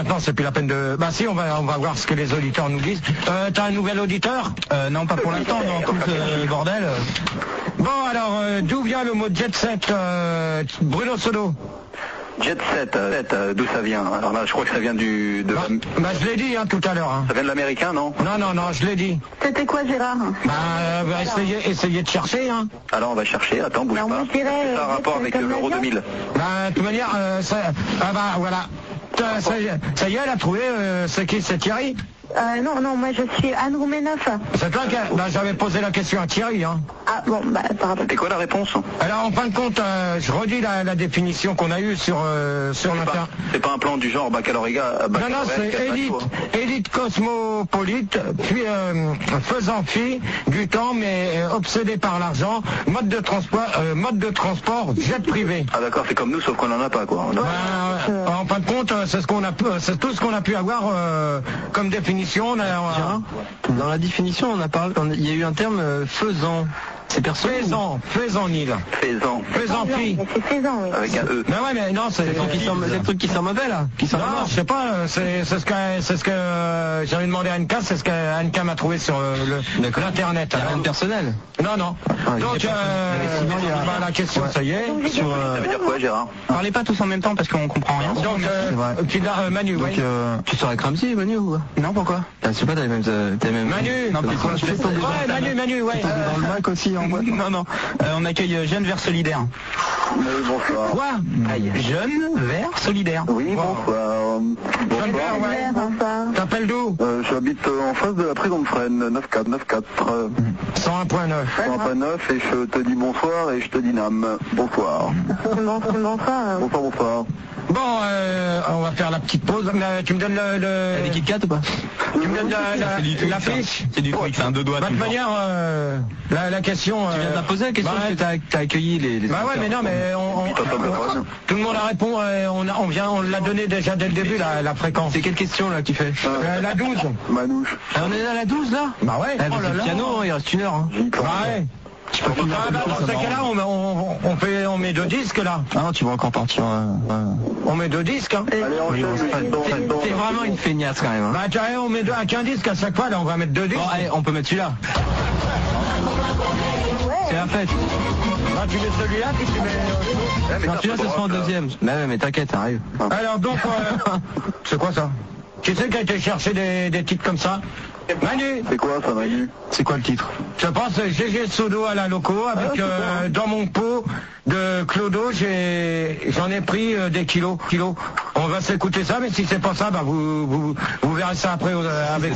maintenant, c'est plus la peine de... Bah si, on va voir ce que les auditeurs nous disent. T'as un nouvel auditeur? Non, pas pour l'instant, dans tout ce bordel. Bon, alors, d'où vient le mot jet set, Bruno Sodo? Jet set, d'où ça vient? Alors là, je crois que ça vient je l'ai dit tout à l'heure. Hein. Ça vient de l'américain, non? Non, je l'ai dit. C'était quoi, Gérard? Essayez de chercher. Hein. Alors on va chercher, attends, bouge pas. C'est un rapport avec l'Euro 2000. De toute manière, voilà. Ça y est, elle a trouvé, c'est qui? C'est Thierry? Non, moi je suis Anne Roumenoff. C'est toi qui j'avais posé la question à Thierry. Hein. Ah bon, pardon. C'est quoi la réponse? Alors en fin de compte, je redis la définition qu'on a eue sur l'internet. C'est pas un plan du genre baccalauréat. Non, c'est élite cosmopolite, puis faisant fi du temps mais obsédé par l'argent, mode de transport jet privé. Ah d'accord, c'est comme nous sauf qu'on n'en a pas quoi. En fin de compte, c'est tout ce qu'on a pu avoir comme définition. Dans la définition, il y a eu un terme faisant. C'est perso. Faisan Nil. Faisan Fille. C'est Faisan, oui. Avec un E. Mais ouais, mais non, c'est le truc qui sort mauvais là. Non, je sais pas, c'est ce que j'avais demandé à Anka, c'est ce qu'Anka m'a trouvé sur l'internet. Rien de personnel. Non. Donc la question, ça y est. Ça veut dire quoi, Gérard? Parlez pas tous en même temps parce qu'on comprend rien. Donc Manu, donc tu serais Cramsy, Manu ou quoi? Non, pourquoi? Je sais pas, t'as les mêmes. Manu. Manu, ouais. Dans le bac aussi. Non. On accueille Jeunes Verts Solidaires. Bonsoir. Quoi? Jeunes Verts Solidaires. Oui, bonsoir. Bonsoir. T'appelles d'où? J'habite en face de la prison de Fresnes, 94. 101.9. 101.9 et je te dis bonsoir et je te dis Nam. Bonsoir. Bonsoir. Bon, on va faire la petite pause. Tu me donnes Des Kit Kat ou pas? Tu me donnes la fiche? C'est du truc, c'est un deux doigts. De toute manière, la question... Tu viens de la poser la question que t'as accueilli les... Bah ouais, mais non, mais tout le monde a répondu, on l'a donné déjà dès le début, la fréquence. C'est quelle question là que tu fais? La 12. Manouche. On est à la 12 là? Bah ouais. Le piano, il reste 1 heure. Bah ouais. Dans ce cas-là, on met 2 disques là. Ah non, tu vas encore partir. On met 2 disques. Hein. C'est vraiment une feignasse quand même. Bah tiens, on met qu'un disque à chaque fois, là on va mettre 2 disques. Bon, allez, on peut mettre celui-là. C'est la fête. Bah tu mets celui-là, puis tu mets... Non, celui-là, ce sera en deuxième. Mais t'inquiète, arrive. Alors donc, c'est quoi ça? Qui c'est qui a été chercher des titres comme ça? Manu. C'est quoi ça, Manu? C'est quoi le titre? Je pense GG Sodo à la loco avec dans mon pot de Clodo, j'en ai pris des kilos. On va s'écouter ça, mais si c'est pas ça, bah vous verrez ça après avec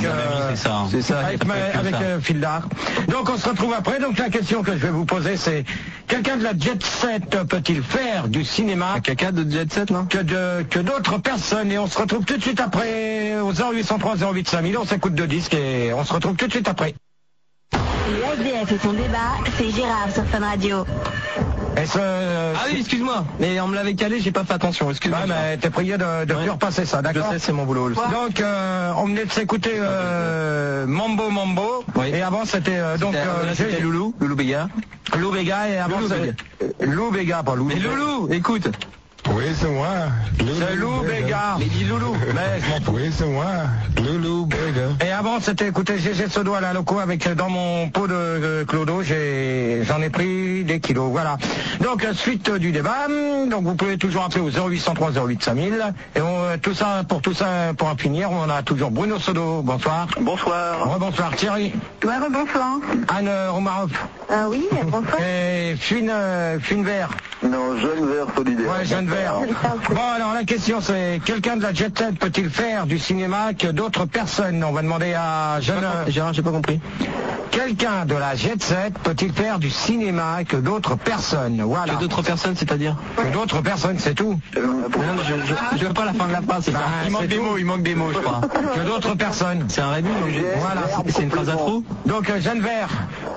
Fildar. Donc on se retrouve après. Donc la question que je vais vous poser, c'est quelqu'un de la jet set peut-il faire du cinéma? Un caca de jet set, non? Que d'autres personnes. Et on se retrouve tout de suite après au 0803 08 5000. On s'écoute 2 disques et on se retrouve tout de suite après. Le SDF et son débat, c'est Gérard sur Fun Radio. Ah oui, excuse-moi, mais on me l'avait calé, j'ai pas fait attention, excuse-moi. Ouais, mais t'es prié de plus repasser ça, d'accord? Je sais, c'est mon boulot. Donc, on venait de s'écouter Mambo, oui. Et avant c'était c'était Loulou Béga. Loulou Béga, et avant Loulou Béga, pas Loulou. Mais Loulou, écoute. Oui, c'est moi. C'est Loulou Béga. Mais dis Loulou. Mais je m'en fous. Oui, c'est moi. Loulou Béga. Et avant, c'était écouter GG Sodo à la loco avec dans mon pot de Clodo, j'en ai pris des kilos. Voilà. Donc, suite du débat. Donc, vous pouvez toujours appeler au 0803 08 5000. Et tout ça, pour en finir, on a toujours Bruno Sodo. Bonsoir. Bonsoir. Bonsoir. Thierry. Ouais, bonsoir. Anne Romarov. Oui, bonsoir. Et Fune Vert. Non, Jeune Vert Solidaire. Ouais, Jeune Vert. Bon, alors la question c'est, quelqu'un de la jet set peut-il faire du cinéma que d'autres personnes? On va demander à Gérard, j'ai pas compris. Quelqu'un de la jet set peut-il faire du cinéma que d'autres personnes? Voilà. Que d'autres personnes, c'est-à-dire? Que d'autres personnes, c'est tout. Je veux pas la fin de la phrase, c'est ça. Il manque des mots, je crois. Que d'autres personnes. C'est un rébut. Voilà. C'est une phrase à trous. Donc, Jeanne Vert.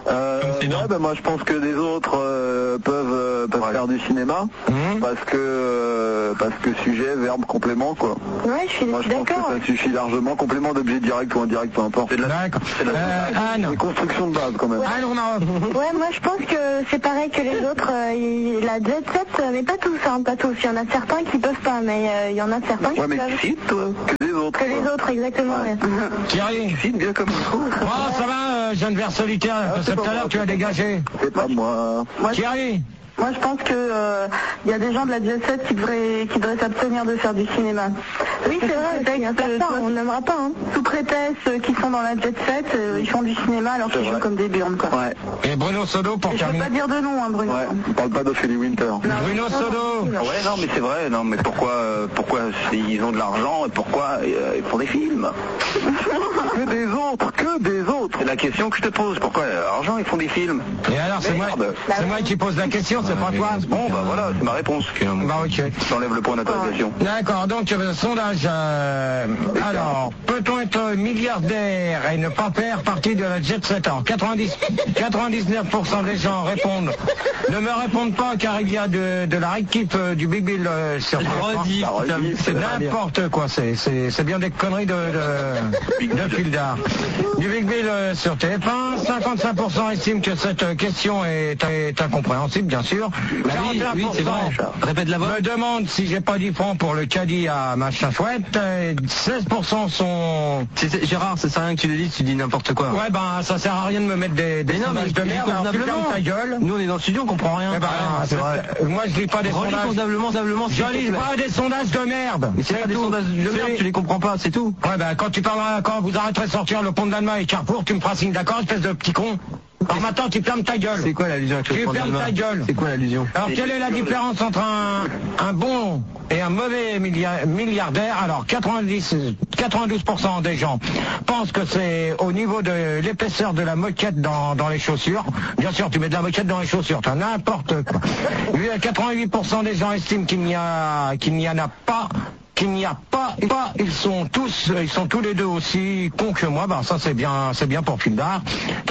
Moi je pense que des autres peuvent faire du cinéma parce que sujet, verbe, complément, quoi. Ouais, je suis Moi, je pense que d'accord. ça suffit largement. Complément d'objet direct ou indirect, peu importe. D'accord. Anne. Une construction de base, quand même. Anne, on a... Ouais, moi je pense que c'est pareil que les autres. La jet set, mais pas tous, hein, pas tous. Il y en a certains qui peuvent pas, mais il y en a certains qui Ouais, mais peuvent. cite, toi, que les autres. Que les autres, exactement. Ouais. Thierry. Cite bien comme il faut. Oh, ça va, jeune vers solitaire, parce que tout à l'heure tu as dégagé. C'est pas moi. Thierry. Moi je pense que il y a des gens de la jet set qui devraient s'abstenir de faire du cinéma. Oui, c'est vrai, il y a certains, on n'aimera pas. Hein. Sous prétexte qu'ils sont dans la jet set, ils font du cinéma alors qu'ils jouent comme des burnes, quoi. Ouais. Et Bruno Sodo pour Je ne terminer. veux pas dire de nom, hein, Bruno. Ouais, on parle pas d'Ophélie Winter. Bruno Sodo. Ah ouais, non, mais c'est vrai, non, mais pourquoi ils ont de l'argent et pourquoi ils font des films? Que des autres. C'est la question que je te pose, pourquoi l'argent ils font des films? Et alors, c'est moi qui pose la question, c'est pas toi. Bon, bah voilà, c'est ma réponse. Bah ok. J'enlève le point d'interrogation. D'accord, donc sondage. Alors, peut-on être milliardaire et ne pas faire partie de la jet set? Alors, 99% des gens répondent. Ne me répondent pas car il y a de la rééquipe du Big Bill sur c'est n'importe quoi, c'est bien des conneries de fil d'art. Du Big Bill sur TF1, 55% estiment que cette question est incompréhensible, bien sûr. Oui, c'est vrai. Répète la voix. Me demande si j'ai pas 10 francs pour le caddie à machin chouette. 16% sont... Gérard, ça sert à rien que tu le dises, tu dis n'importe quoi. Ouais, ben ça sert à rien de me mettre des sondages de merde. Alors, tu fermes ta gueule. Nous on est dans le studio, on comprend rien. Eh ben, c'est vrai. Moi je lis pas des sondages. Convenablement, Je lis pas des sondages de merde. Mais c'est pas des sondages de merde, tu les comprends pas, c'est tout. Ouais, ben quand vous arrêterez de sortir le pont de l'Allemagne et Carrefour, tu me feras signe d'accord, espèce de petit con. Alors maintenant tu fermes ta gueule. C'est quoi l'allusion avec le Tu pont de fermes l'Allemagne? ta gueule. C'est quoi l'allusion? Alors quelle est la différence entre un bon et un mauvais milliardaire? Alors 92% des gens pensent que c'est au niveau de l'épaisseur de la moquette dans les chaussures. Bien sûr, tu mets de la moquette dans les chaussures, t'as n'importe quoi. 88% des gens estiment qu'il n'y en a pas. Ils sont tous les deux aussi cons que moi. Ben ça c'est bien pour Fildar.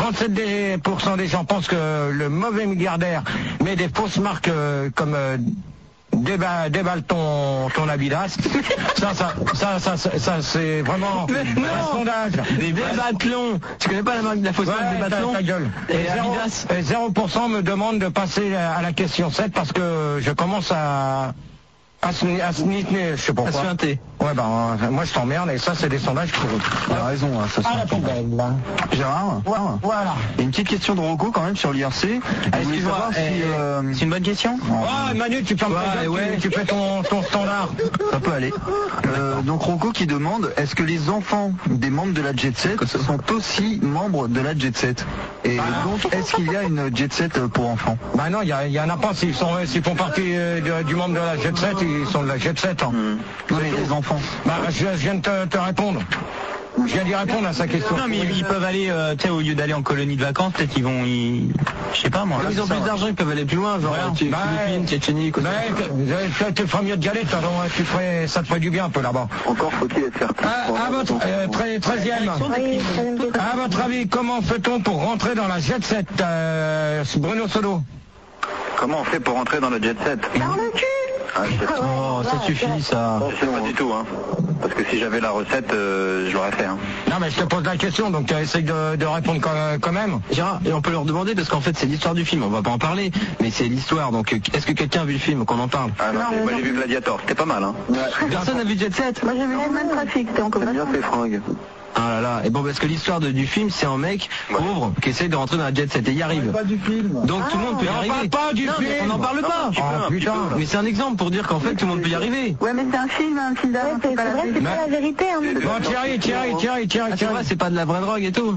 37% des gens pensent que le mauvais milliardaire met des fausses marques comme déballe ton Adidas. Ça c'est vraiment un sondage. Des Débathlon. Tu connais pas la marque de la fausse marque Débathlon? Ta gueule. Et 0% me demande de passer à la question 7 parce que je commence à se niter, je sais pas pourquoi. À se feinter. Ouais, moi je t'emmerde et ça c'est des sondages pour eux. T'as raison, hein, ça la poubelle, là. Gérard, Voilà. il y a une petite question de Rocco quand même sur l'IRC. Excuse-moi, c'est une bonne question? Oh, Manu, tu fermes ta gueule, tu fais ton standard. Ça peut aller. Donc Rocco qui demande, est-ce que les enfants des membres de la Jet Set sont aussi membres de la Jet Set? Et donc, est-ce qu'il y a une Jet Set pour enfants? Bah non, il y en a pas. S'ils font partie du membre de la Jet Set, ils sont de la Jet Set. Hein. Non, mais les enfants. Bah, je viens de te répondre. Je viens d'y répondre à sa question. Non, mais ils peuvent aller, tu sais, au lieu d'aller en colonie de vacances, peut-être qu'ils vont je sais pas moi. Ils ont plus d'argent, ils peuvent aller plus loin, genre Philippines, Tchétchénie, quoi. Tu ferais mieux de galer, ça te ferait du bien un peu là-bas. Encore faut-il être certain. À votre 13e. À votre avis, comment fait-on pour rentrer dans la Jet Set, Bruno Sodo? Comment on fait pour rentrer dans le jet set? Par le cul. Oh, ça suffit ça. Je sais pas du tout, hein. Parce que si j'avais la recette, je l'aurais fait, hein. Non mais je te pose la question, donc tu essayes de répondre quand même. Gérard, et on peut leur demander parce qu'en fait c'est l'histoire du film, on va pas en parler, mais c'est l'histoire, donc est-ce que quelqu'un a vu le film, qu'on en parle? Ah non, moi j'ai vu Gladiator, c'était pas mal, hein. Personne n'a vu Jet Set? Moi j'ai vu les mêmes trafics, c'était encore J'aime bien ces fringues. Ah là là, et bon parce que l'histoire du film c'est un mec pauvre qui essaye de rentrer dans la Jet Set et y arrive. Pas du film. Donc tout le monde peut y arriver. On parle pas du film. On n'en parle pas. Oh putain. Mais c'est un exemple pour dire qu'en fait tout le monde peut y arriver. Ouais, mais c'est un film d'art, c'est pas la vérité. Hein. Bon Thierry. C'est vrai, c'est pas de la vraie drogue et tout.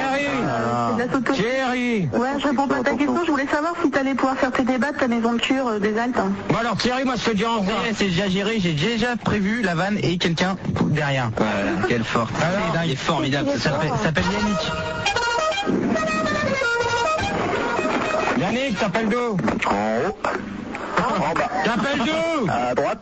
Thierry. Ouais, je réponds pas à ta question, je voulais savoir si t'allais pouvoir faire tes débats de ta maison de cure des Alpes. Bon alors Thierry, moi je te dis en revoir. C'est déjà géré, j'ai déjà prévu la vanne et quelqu'un derrière. Voilà, quelle force. Il est formidable, ça s'appelle Yannick. Yannick, t'appelles d'où? En haut. En bas. T'appelles d'où? À droite.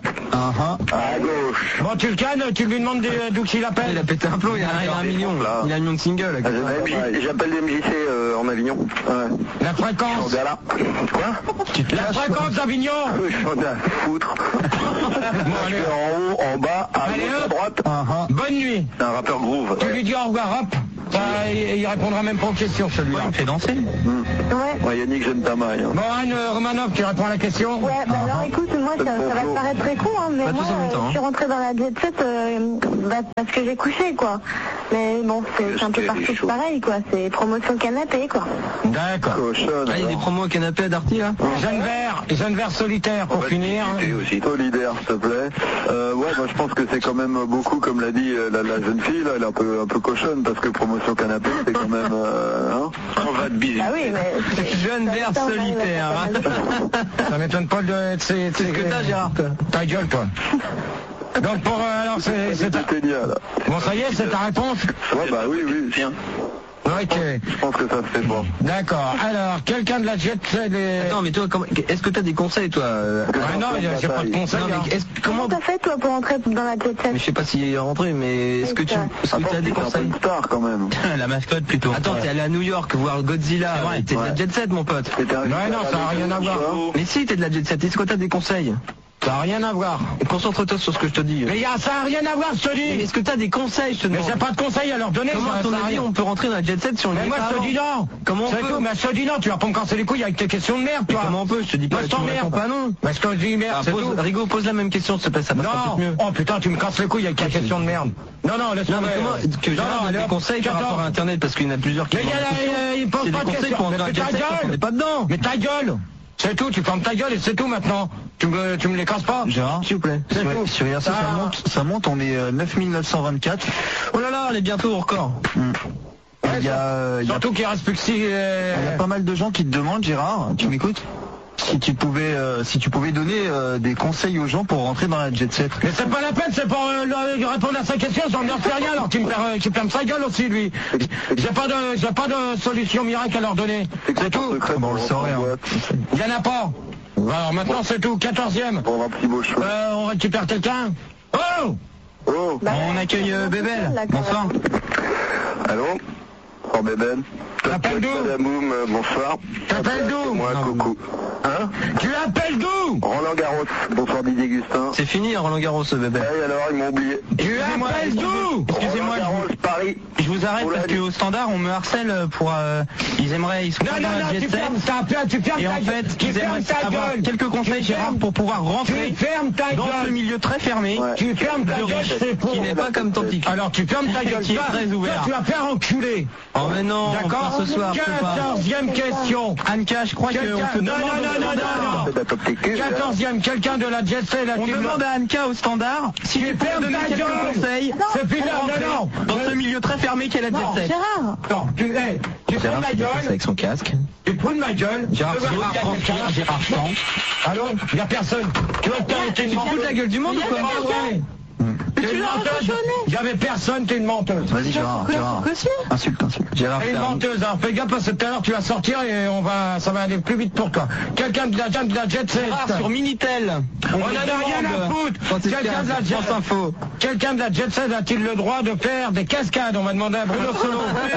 À gauche. Bon, tu le cannes, tu lui demandes d'où qu'il appelle. Il a pété un plomb, il a un million. Il a un million de singles. J'appelle des MJC en Avignon. Ouais. La fréquence. On est là. Quoi? La fréquence d'Avignon. J'en ai à foutre. Bon, allez. En haut, en bas, à Allez, gauche, à hop. droite. Bonne nuit. C'est un rappeur groove. Tu lui dis au revoir, hop. Il répondra même pas aux questions, celui-là. Il me fait danser. Ouais, Yannick, j'aime ta maille. Bon, Anne Romanov, tu réponds à la question? Ouais, bah alors écoute, moi ça va te paraître très con, hein, mais Pas moi tous en même temps, je suis rentrée dans la jet set parce que j'ai couché, quoi. Mais bon, c'est un peu partout pareil, quoi. C'est promotion canapé, quoi. D'accord. Cochonne. Ah, il y a des promos au canapé à Darty, là. Jeune vert solitaire pour finir. Aussi. Solidaire, s'il te plaît. Ouais, moi je pense que c'est quand même beaucoup, comme l'a dit la jeune fille, là, elle est un peu cochonne, parce que promotion canapé, c'est quand même... on va te biser. Ah oui, mais... Jeune vert solitaire. Ça m'étonne pas de... C'est ce que t'as, Gérard. Ta gueule, toi. Donc pour... alors c'est ta... Génial. Bon, ça y est, c'est ta réponse? Ouais, bah oui, tiens. Ok. Je pense que ça se fait pas. D'accord. Alors, quelqu'un de la jet set... Attends, mais toi, est-ce que t'as des conseils, toi non, j'ai pas de conseils. Non, mais Comment t'as fait, toi, pour entrer dans la jet set? Mais je sais pas s'il est rentré, mais est-ce que tu as des conseils? Une star quand même. La mascotte plutôt. Attends, t'es allé à New York voir Godzilla. T'es de la jet set, mon pote. Ouais, non, ça n'a rien à voir. Mais si, t'es de la jet set. Est-ce que t'as des conseils? Ça n'a rien à voir. Concentre-toi sur ce que je te dis. Mais ça n'a rien à voir, je te dis. Est-ce que t'as des conseils, je te Mais demande? j'ai pas de conseils à leur donner. Comment, à ton avis, on peut rentrer dans la jet set si on Mais moi, je te dis non. Comment on peut? Mais je te dis non, tu vas pas me casser les couilles avec tes questions de merde, toi. Comment on peut? Je te dis pas, Moi, je tu me réponds t'emmerde. pas non. Mais je te dis merde, c'est tout. Rigo, pose la même question, s'il te plaît, ça passera Non. peut-être mieux. Oh putain, tu me casses les couilles avec tes questions de merde. Non, laisse-moi. Non, mais comment, que Gérard donne des conseils par rapport à Internet, parce qu'il y en a plusieurs qui... Mais il pose pas de questions. pour entrer dans la jet set, on n'est pas dedans. Mais ta gueule. C'est tout, tu fermes ta gueule et c'est tout maintenant. Tu me les casses pas. Gérard, s'il vous plaît. Sur IRC, ça monte, on est 9924. Oh là là, on est bientôt au record. Surtout qu'il reste plus que 6... Il y a pas mal de gens qui te demandent, Gérard, tu m'écoutes? Si tu pouvais donner des conseils aux gens pour rentrer dans la jet set. Mais c'est pas la peine, c'est pour répondre à sa question, j'en sais rien, alors qu'il ferme sa gueule aussi, lui. J'ai pas de solution miracle à leur donner. C'est tout. Bon, on le saurait. Il y en a pas. Alors maintenant c'est tout, 14e. Bon, un petit beau cheveu. On récupère quelqu'un. Oh, on accueille Bébel. Bonsoir. Allô? Oh Bébel. T'appelles d'où? Madame bonsoir. T'appelles d'où? Moi, coucou. Hein? Tu appelles d'où? Roland Garros. Bonsoir Didier Gustin. C'est fini, Roland Garros, Bébel. Et alors, ils m'ont oublié. Tu appelles d'où? Excusez-moi, Roland Garros, Paris. je vous arrête parce qu'au standard, on me harcèle pour... ils sont pas dans la jet set. Tu fermes Et en fait, ils aimeraient avoir quelques conseils, Gérard, pour pouvoir rentrer dans ce milieu très fermé. Ouais. Tu fermes ta gueule, c'est pour. Qui n'est pas comme ton petit cul. Alors tu fermes ta gueule, Qui est très ouvert. Tu vas faire enculer. Oh mais non, D'accord. ce soir, je peux pas. 14e question. Anka, je crois qu'on te demande... C'est la top TQ, là. 14e, quelqu'un de la jet set. On demande à Anka au standard si tu peux fermes donner ta quelques gueule. conseils C'est pour plus là, rentrer non. dans ce milieu très fermé qu'est la jet set. Gérard, Non, tu fermes ta gueule. avec son casque. Tu prends de ma gueule. Gérard Tu veux voir tranquille, quelqu'un. Gérard Franck. Allô? Il y a personne. Tu vois que t'es une Tu te fous de la gueule du monde ou quoi? T'es une menteuse. Il y avait personne, t'es une menteuse. Vas-y Gérard, Insulte. Gérard, Elle est menteuse, hein. Fais gaffe parce que tout à l'heure tu vas sortir et ça va aller plus vite pour toi. Quelqu'un de la jet set. sur Minitel. On en a rien à foutre. Quelqu'un de la jet set a-t-il le droit de faire des cascades? On va demander à Bruno Solo.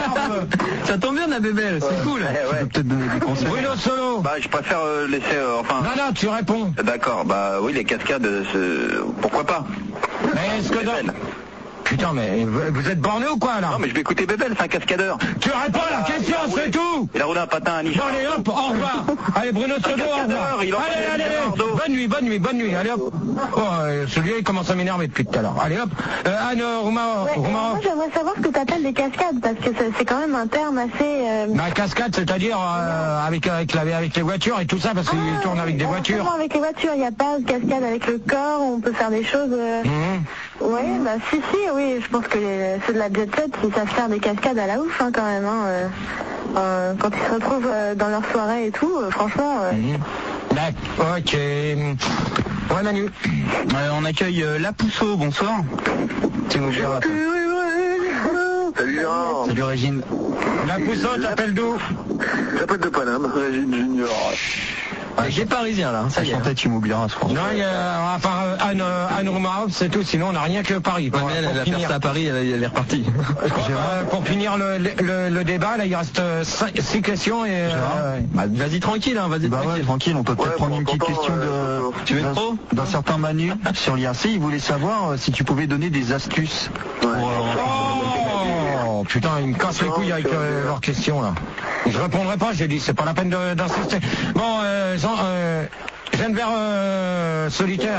Ça tombe bien, Bébel, c'est cool. Ouais. Tu peux peut-être donner des conseils. Bruno Solo. Bah, je préfère laisser, enfin... Non, tu réponds. D'accord, bah oui, les cascades, pourquoi pas? Mais est-ce que dans... Putain, mais vous êtes borné ou quoi là? Non, mais je vais écouter Bébel, c'est un cascadeur. Tu réponds à la question, c'est tout. Il a roulé un patin à Nice. Allez hop, au revoir. Allez Bruno Solo, au revoir. Allez, bonne nuit, allez hop. Oh, celui-là il commence à m'énerver depuis tout à l'heure. Allez hop. Anne moi j'aimerais savoir ce que tu appelles des cascades, parce que c'est quand même un terme assez... Ma cascade, c'est-à-dire avec les voitures et tout ça, parce qu'ils tournent avec des voitures. Comment avec les voitures? Il n'y a pas de cascade avec le corps, on peut faire des choses... Oui, bah si, oui, je pense que ceux de la jet set, ils savent faire des cascades à la ouf quand même. Quand ils se retrouvent dans leur soirée et tout, franchement... D'accord, ok. Ouais Manu. On accueille La Pousseau, bonsoir. C'est mon Gérard. Salut Gérard. Salut Régine. La Pousseau, t'appelles d'où? J'appelle de Paname, Régine Junior. J'ai parisien là, ça y est. Son tête immobilière, je pense. Non, il y a, à part Anne Roumanoff, c'est tout, sinon on n'a rien que Paris. Ouais, elle va faire ça à Paris, elle est repartie. Pour finir le débat, là il reste 6 questions et... Vas-y tranquille, hein, vas-y tranquille. Ouais, tranquille, on peut peut-être prendre une petite question d'un certain Manu sur l'IRC. Il voulait savoir si tu pouvais donner des astuces pour... Oh putain, ils me cassent les couilles avec leurs questions là. Je répondrai pas, j'ai dit, c'est pas la peine d'insister. Bon, Jeanne Vert solitaire.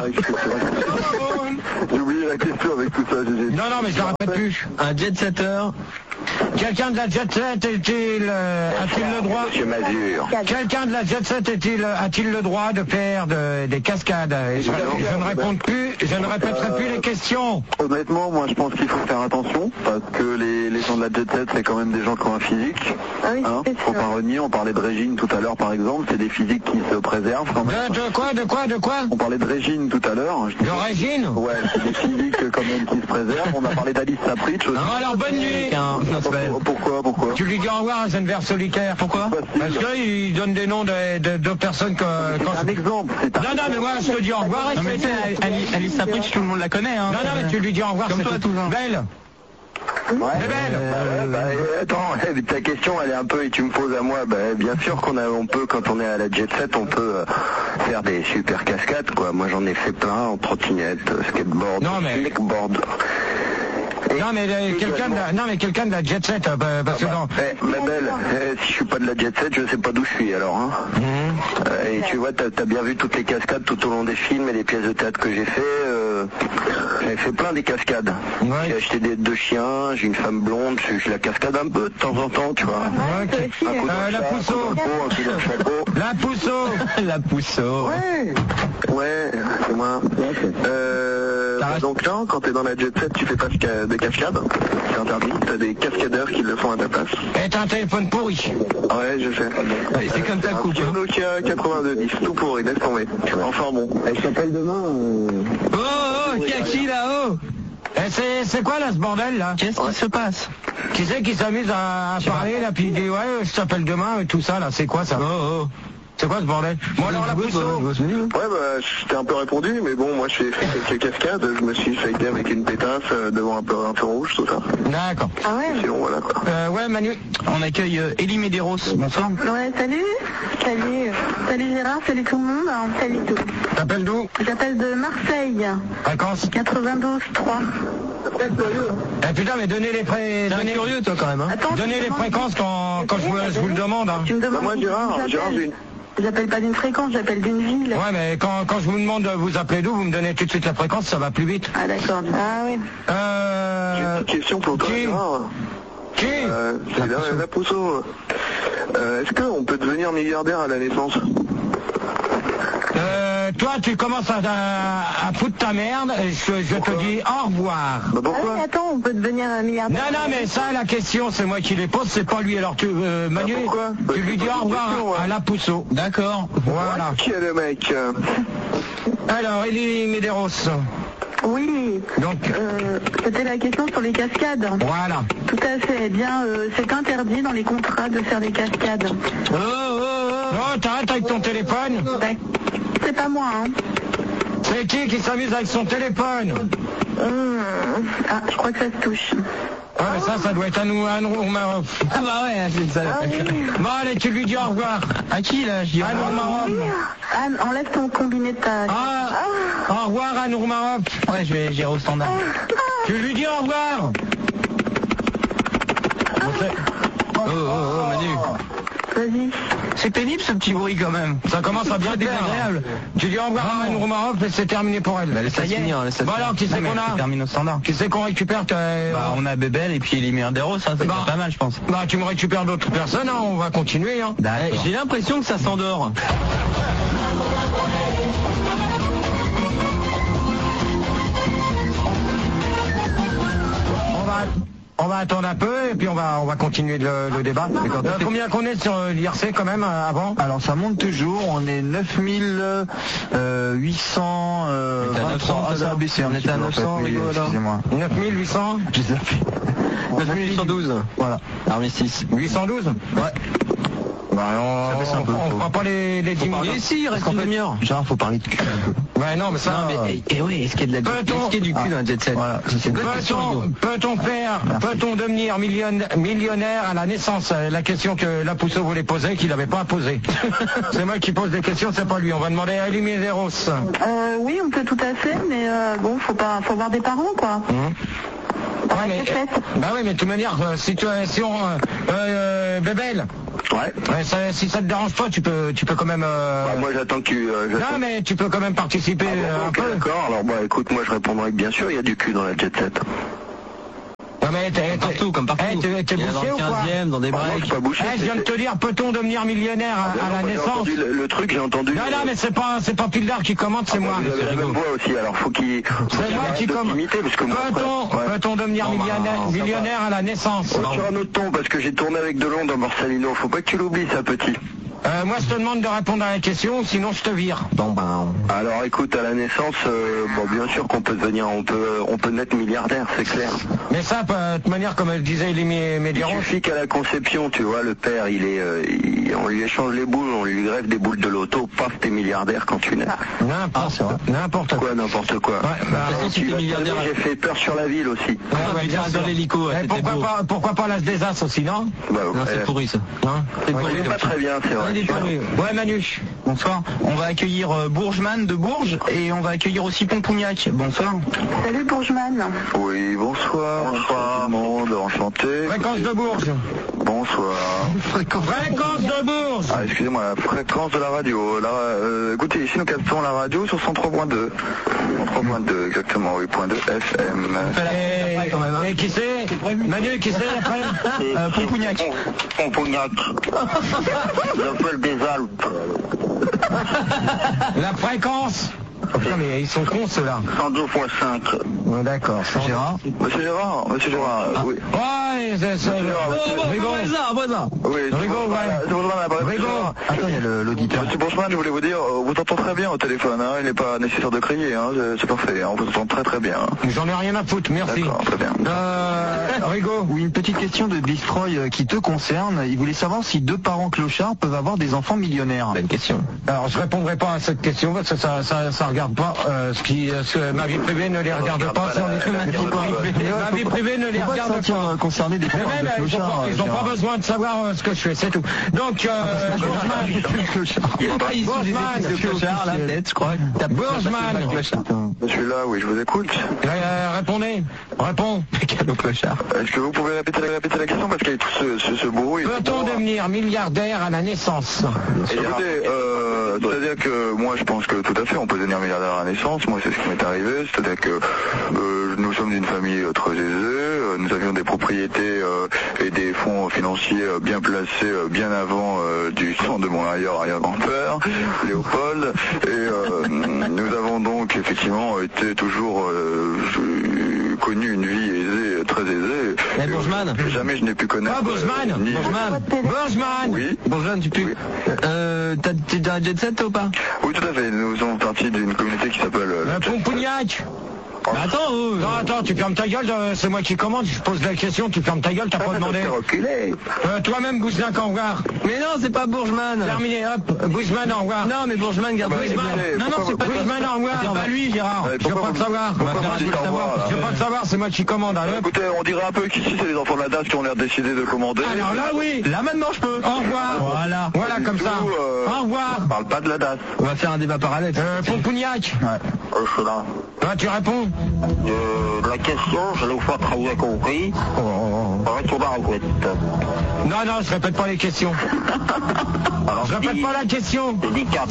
J'ai oublié la question avec tout ça, GG. Non, mais je la répète plus. Un jet-setter. Quelqu'un de la jet set a-t-il le droit? Monsieur Mazur. Quelqu'un de la jet set a-t-il le droit de faire des cascades? Je ne réponds plus, je ne répéterai plus les questions. Honnêtement, moi je pense qu'il faut faire attention parce que les gens de la jet set c'est quand même des gens qui ont un physique. Ah oui, Faut pas renier, on parlait de Régine tout à l'heure par exemple, c'est des physiques qui se préservent quand même. De quoi? On parlait de Régine tout à l'heure. De Régine? Ouais, c'est des physiques quand même qui se préservent. On a parlé d'Alice Sapritch aussi. Alors bonne nuit. Pourquoi Tu lui dis au revoir à Jeanne Vert solitaire. Pourquoi? Parce qu'il donne des noms de personnes que... Un exemple. Non, mais moi je te dis au revoir. Non mais tu sais, Alice Sapritch, tout le monde la connaît. Hein. Non, mais tu lui dis au revoir. Comme toi, tout le Belle. Ouais, belle. Attends, ta question elle est un peu et tu me poses à moi. Bien sûr on peut quand on est à la jet set on peut faire des super cascades quoi. Moi j'en ai fait plein en trottinette, skateboard, snakeboard. Non mais quelqu'un de la jet set parce que non. Ma belle, si je suis pas de la jet set, je sais pas d'où je suis alors hein. Et tu vois, t'as bien vu toutes les cascades tout au long des films et les pièces de théâtre que j'ai fait. J'avais fait plein des cascades. Ouais. J'ai acheté deux chiens, j'ai une femme blonde, je la cascade un peu de temps en temps, tu vois. Ouais, la Pousseau. La Pousseau. La Pousseau. Ouais, c'est moi. Donc là, quand t'es dans la jet set, tu fais pas des cascades. C'est interdit. T'as des cascadeurs qui le font à ta place. Et t'as un téléphone pourri. Ouais, je sais. C'est comme ta coupe. Un Nokia 8210, tout pourri, laisse tomber. Enfin bon. Elle s'appelle demain. Qui là-haut? C'est quoi là ce bordel là? Qu'est-ce qui se passe? Qui c'est qui s'amuse à parler là puis il dit ouais je t'appelle demain et tout ça là, c'est quoi ça? C'est quoi ce bordel? Bon alors la Pousseau. Ouais je t'ai un peu répondu mais bon moi j'ai fait quelques cascades, je me suis fêté avec une pétasse devant un peu rouge tout ça. D'accord. Ah ouais. Sinon voilà quoi. Ouais Manu. On accueille Elie Medeiros. Bonsoir. Ouais salut Gérard, salut tout le monde, salut tout. T'appelles d'où? J'appelle de Marseille. Fréquence 92.3. Putain mais donnez les T'es un curieux toi quand même hein. Attends, donnez les fréquences quand je vous le demande hein. Tu me demandes moi Gérard j'appelle pas d'une fréquence, j'appelle d'une ville. Ouais mais quand je vous demande de vous appeler d'où, vous me donnez tout de suite la fréquence, ça va plus vite. Ah d'accord. Ah oui. J'ai une question pour toi Gérard. Qui? C'est la Pousseau. Est-ce qu'on peut devenir milliardaire à la naissance? Toi tu commences à foutre ta merde et je te dis au revoir. Pourquoi? Attends, on peut devenir un milliardaire. Non mais ça la question c'est moi qui les pose, c'est pas lui. Alors Manu, tu lui dis au revoir à la Pousseau. D'accord. Voilà. Qui est le mec? Alors Elie Medeiros. Oui. Donc c'était la question sur les cascades. Voilà. Tout à fait. Eh bien, c'est interdit dans les contrats de faire des cascades. Oh, t'arrêtes avec ton téléphone. C'est pas moi, hein. C'est qui s'amuse avec son téléphone? Ah, je crois que ça se touche. Ouais, mais ça doit être Anne Roumanoff. Ah bah ouais, c'est ça. Bon, allez, tu lui dis au revoir. À qui là? Je dis Anne Roumanoff. Anne, enlève ton combiné de ta... Au revoir, Anne Roumanoff. Ouais, je vais gérer au standard. Tu lui dis au revoir. Manu. Vas-y. C'est pénible ce petit bruit quand même. Ça commence à bien être désagréable. Tu dis au revoir à Anne Roumanoff et c'est terminé pour elle. Ça y est. Bon alors, qui c'est qu'on a? Termine au standard. Qui c'est qu'on récupère? On a Bébel et puis Elie Medeiros, ça c'est pas mal je pense. Bah tu me récupères d'autres personnes, hein, on va continuer. Hein. J'ai l'impression que ça s'endort. On va attendre un peu et puis on va continuer le débat. Combien qu'on est sur l'IRC quand même avant? Alors ça monte toujours, on est 9800... ça a baissé, on était à 900, rigolo alors. Excusez-moi. 9800 J'ai zappé. 9812. Voilà. Armistice. 812? Ouais. Bah, on fera pas les 10 minutes. Et si, il reste une demi-heure. Genre, faut parler de cul. Ouais, non, mais ça... Non, mais, et oui, est-ce qu'il y a de la est-ce qu'il y a du cul dans la jet set? Voilà, c'est une bonne question. Peut-on devenir millionnaire à la naissance? La question que la Pousseau voulait poser, qu'il n'avait pas à poser. C'est moi qui pose des questions, c'est pas lui. On va demander à Elie Medeiros. Oui, on peut tout à fait, mais bon, faut avoir des parents, quoi. Ouais, mais, bah oui, mais de toute manière, Bébel. Ouais. Si ça te dérange pas, tu peux quand même. Moi, j'attends que tu. Non, mais tu peux quand même participer un peu. D'accord. Alors, écoute, moi, je répondrai que bien sûr, il y a du cul dans la jet set. Non, mais comme partout. T'es bouché ou quoi? 15e, dans des breaks. Je pas bouché. Je viens de te dire, peut-on devenir millionnaire à la naissance? Le truc, j'ai entendu. Non, mais c'est pas Pildar qui commente, c'est moi. Vous avez la même voix aussi, alors faut qu'il. C'est moi qui commente. Peut-on devenir millionnaire à la naissance? Sur un autre ton, parce que j'ai tourné avec Delon dans Borsalino. Faut pas que tu l'oublies, ça, petit. Moi, je te demande de répondre à la question, sinon je te vire. Alors, écoute, à la naissance, bien sûr qu'on peut devenir, on peut naître milliardaire, c'est clair. Mais ça, de toute manière, comme elle disait Elie Medeiros. Il suffit qu'à la conception, tu vois, le père, on lui échange les boules, on lui greffe des boules de loto, paf, t'es milliardaire quand tu nais. N'importe quoi. N'importe quoi. J'ai fait peur sur la ville aussi. Dans l'hélico. Pourquoi pas l'âge des As aussi, non? Non, c'est pourri ça. C'est pas très bien, c'est vrai. Ouais, Manu. Bonsoir. On va accueillir Bourgeman de Bourges et on va accueillir aussi Pompougnac. Bonsoir. Salut Bourgeman. Oui, bonsoir. Bonsoir tout le monde, enchanté. Fréquence de Bourges. Bonsoir. Fréquence de Bourges. Ah, excusez-moi, la fréquence de la radio. Écoutez, ici nous captons la radio sur 103.2. 103.2, exactement, oui, .2 FM. Et qui c'est? Manu, qui c'est après? Pompougnac. Pompougnac. J'appelle des Alpes. La fréquence? Putain, mais ils sont cons ceux-là. 102.5. D'accord. Gérard. Monsieur Gérard, oui. Ouais, c'est Rigaud. Oui, Rigaud, ouais. Rigaud. Attends, il y a l'auditeur. Monsieur Bourgeman, je voulais vous dire, vous entend très bien au téléphone, hein. Il n'est pas nécessaire de crier, hein. C'est parfait, hein. On vous entend très très bien. J'en ai rien à foutre, merci. D'accord, très bien. Rigaud. Oui, une petite question de Bistroy qui te concerne. Il voulait savoir si 2 parents clochards peuvent avoir des enfants millionnaires. Bonne question. Alors, je répondrai pas à cette question parce que ça regarde pas ma vie privée ne les regarde pas. Ma vie privée ne les regarde pas. Concerné des parents de clochards. Ils n'ont pas besoin de savoir ce que je fais, c'est tout. Donc, Monsieur là, oui, je vous écoute. Répondez. Réponds. Est-ce que vous pouvez répéter la question parce qu'il y a tout ce bruit. Peut-on devenir milliardaire à la naissance? Écoutez, c'est-à-dire que moi je pense que tout à fait on peut devenir milliardaire à la naissance. Moi c'est ce qui m'est arrivé, c'est-à-dire que nous sommes d'une famille très aisée, nous avions des propriétés et des fonds financiers bien placés bien avant du sang de mon arrière-grand-père, Léopold, et nous avons donc effectivement été toujours connu une vie aisée, très aisée. Mais Bourgeman. Jamais je n'ai pu connaître. Bourgeman. Oui. Bourgeman, tu peux. T'es dans la jet set ou pas? Oui, tout à fait. Nous sommes partie d'une communauté qui s'appelle Pompougnac. Attends, tu fermes ta gueule, c'est moi qui commande, je pose la question, tu fermes ta gueule, t'as pas demandé. Toi-même, Gouzelin, au revoir. Mais non, c'est pas Bourgeman. Terminé, hop, Gouzelin, au revoir. Non, mais Bourgeman, garde Non, c'est pas Gouzelin, au revoir. C'est pas lui, Gérard. Je veux pas le savoir. Je veux pas le savoir, c'est moi qui commande. Écoutez, on dirait un peu qu'ici, c'est les enfants de la DAS qui ont l'air décidé de commander. Alors là, oui. Là, maintenant, je peux. Au revoir. Voilà, comme ça. Au revoir. On parle pas de la DAS. On va faire un débat parallèle. Pompougnac. Ouais. Je suis là. Toi, tu réponds. La question, je l'ai pas très bien compris. Retourne en fait. Non, je répète pas les questions. Alors, je répète pas la question. J'ai dit 4.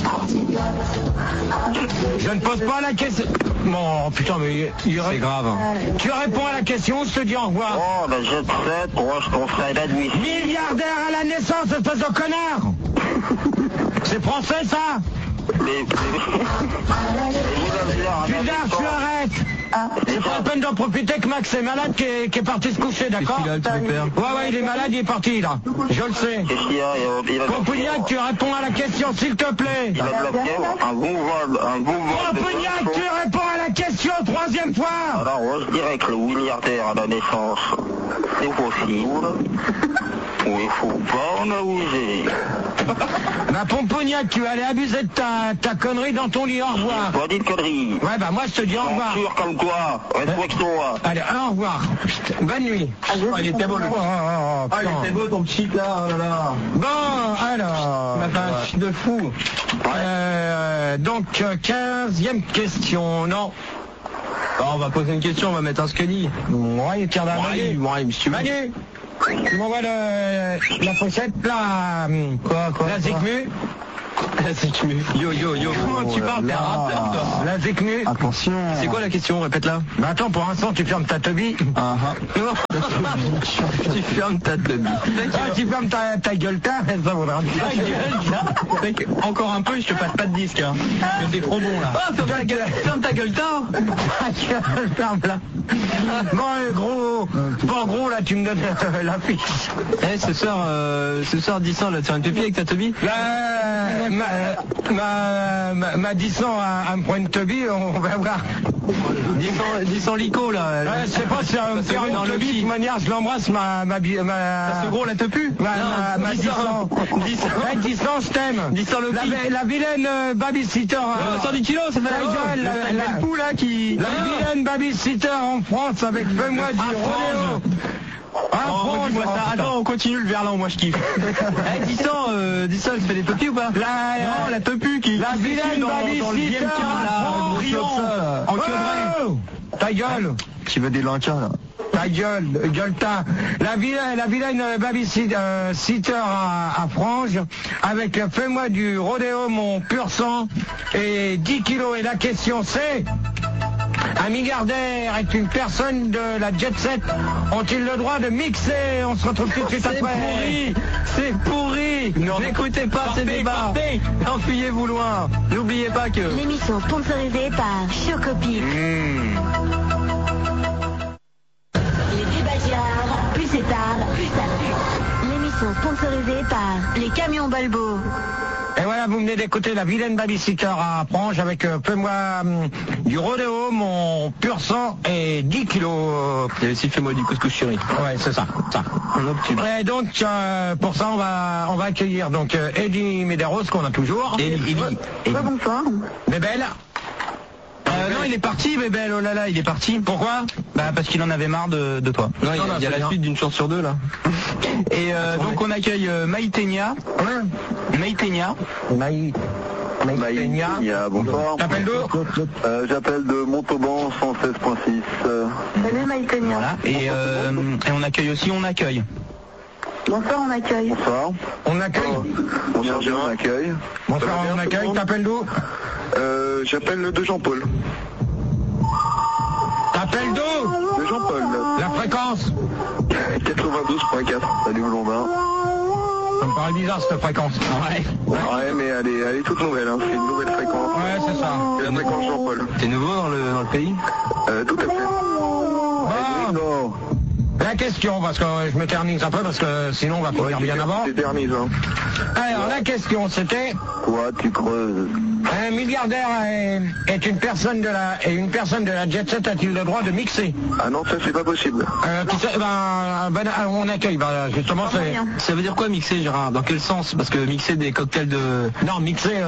Je ne pose pas la question. Bon, putain, mais c'est grave. Tu réponds à la question, je te dis au revoir. Oh, ben je sais, moi je conseille l'admission. Milliardaire à la naissance, espèce de connard. C'est français, ça. Mais... Putain, tu arrêtes. Ah. C'est pas la peine d'en profiter que Max est malade, qui est parti se coucher, d'accord? Ouais, il est malade, il est parti, là. Je le sais. Qu'est-ce qu'il y a? Il a Pompignac, tu réponds à la question, s'il te plaît. Il a de la fièvre, un bon vol, Pompignac, tu réponds à la question, troisième fois. Alors, je dirais que le milliardaire à la naissance, c'est possible. Ou il faut pas en abuser. Bah, Pompignac, tu vas aller abuser de ta connerie dans ton lit, au revoir. Pas dit de conneries. Ouais, bah, moi, je te dis au revoir. Sûr comme toi, respecte-toi. Allez, au revoir. Bonne nuit. Il était beau, le Ah, il était beau, ton petit, là, oh là là. Bon, alors... Il m'a fait un chute de fou. Donc, 15e question, non. Alors, on va poser une question, on va mettre un Scully. Ouais, il tire d'un Manu. Manu, tu m'envoies la pochette, là. Quoi La Zikmu. La Zikmu. Yo. Comment tu parles? T'es un rappeur, toi. La Zikmu. Attention. C'est quoi la question? Répète-la. Bah attends, pour l'instant, tu fermes ta teubie. Tu fermes ta teubie. Tu fermes ta gueule, ça vaudra dire. Encore un peu, je te passe pas de disque. Hein. Mais t'es trop bon, là. Ferme ta gueule, Ferme là. Bon, gros, là, tu me donnes la fiche. Eh, ce soir, 10 ans, là, tu as un teubie avec ta teubie? Ma 10 ans à me prendre une teubie, on va voir. 10 ans lico, là. Je sais pas si on me faire une teubie, de toute manière, je l'embrasse, ma Ce gros, la te pue? Ma 10 ans. 10 ans, je t'aime. 10 ans, le La vilaine babysitter. 110 kilos, ça fait la poule, là, qui... La vilaine babysitter en France avec fais-moi du rodéo. Attends, on continue le verlan, moi je kiffe. 10 ans, elle se fait des topis ou pas? Non, la topu qui... La vilaine babysitter en queue. Ta gueule. Qui veut des lanchas, là. Ta gueule, gueule-ta. La vilaine babysitter à Frange, avec fais-moi du rodéo, mon pur sang, et 10 kilos. Et la question c'est... Un milliardaire est une personne de la jet set. Ont-ils le droit de mixer? On se retrouve tout de suite après. C'est pourri. N'écoutez pas ces débats. Enfuyez-vous loin. N'oubliez pas que... L'émission sponsorisée par Chocopie. Les débats Girard, plus c'est tard, plus ça pue. L'émission sponsorisée par les camions Balbo. Et voilà, vous venez d'écouter la vilaine babysitter à Frange avec fais-moi du rodéo, mon pur sang et 10 kilos. Et aussi fais-moi du couscous chéri. Ouais, c'est ça. Et donc, pour ça, on va accueillir donc Eddie Medeiros, qu'on a toujours. Eddie. Bonsoir. Bébel. Non, il est parti, Bébel, oh là là, il est parti. Pourquoi? Bah parce qu'il en avait marre de toi. Non, il y a la suite d'une chance sur deux, là. Et donc on accueille Maïtenia. Maïtenia, bonsoir. T'appelles d'où? J'appelle de Montauban 116.6. Salut Maïtenia. voilà. Et on accueille aussi, on accueille. Bonsoir, on accueille. Bonsoir. On accueille. Bonsoir, on accueille. Bonsoir, on accueille. T'appelles d'où? J'appelle de Jean-Paul. T'appelles d'où? De Jean-Paul. La fréquence? 92.4. Salut Blondin. Ça me paraît bizarre cette fréquence. Ouais, mais elle est toute nouvelle, hein. C'est une nouvelle fréquence. Ouais, c'est ça. C'est la fréquence Jean-Paul. T'es nouveau dans le pays? Tout à fait. Bon. La question, parce que je m'éternise un peu, parce que sinon on va finir bien avant. T'éternises, hein. Alors la question c'était... Quoi, tu creuses? Un milliardaire est une personne de la jet set, a-t-il le droit de mixer? Ah non, ça c'est pas possible. On accueille, justement c'est... Ça veut dire quoi mixer, Gérard? Dans quel sens? Parce que mixer des cocktails de... Non, mixer,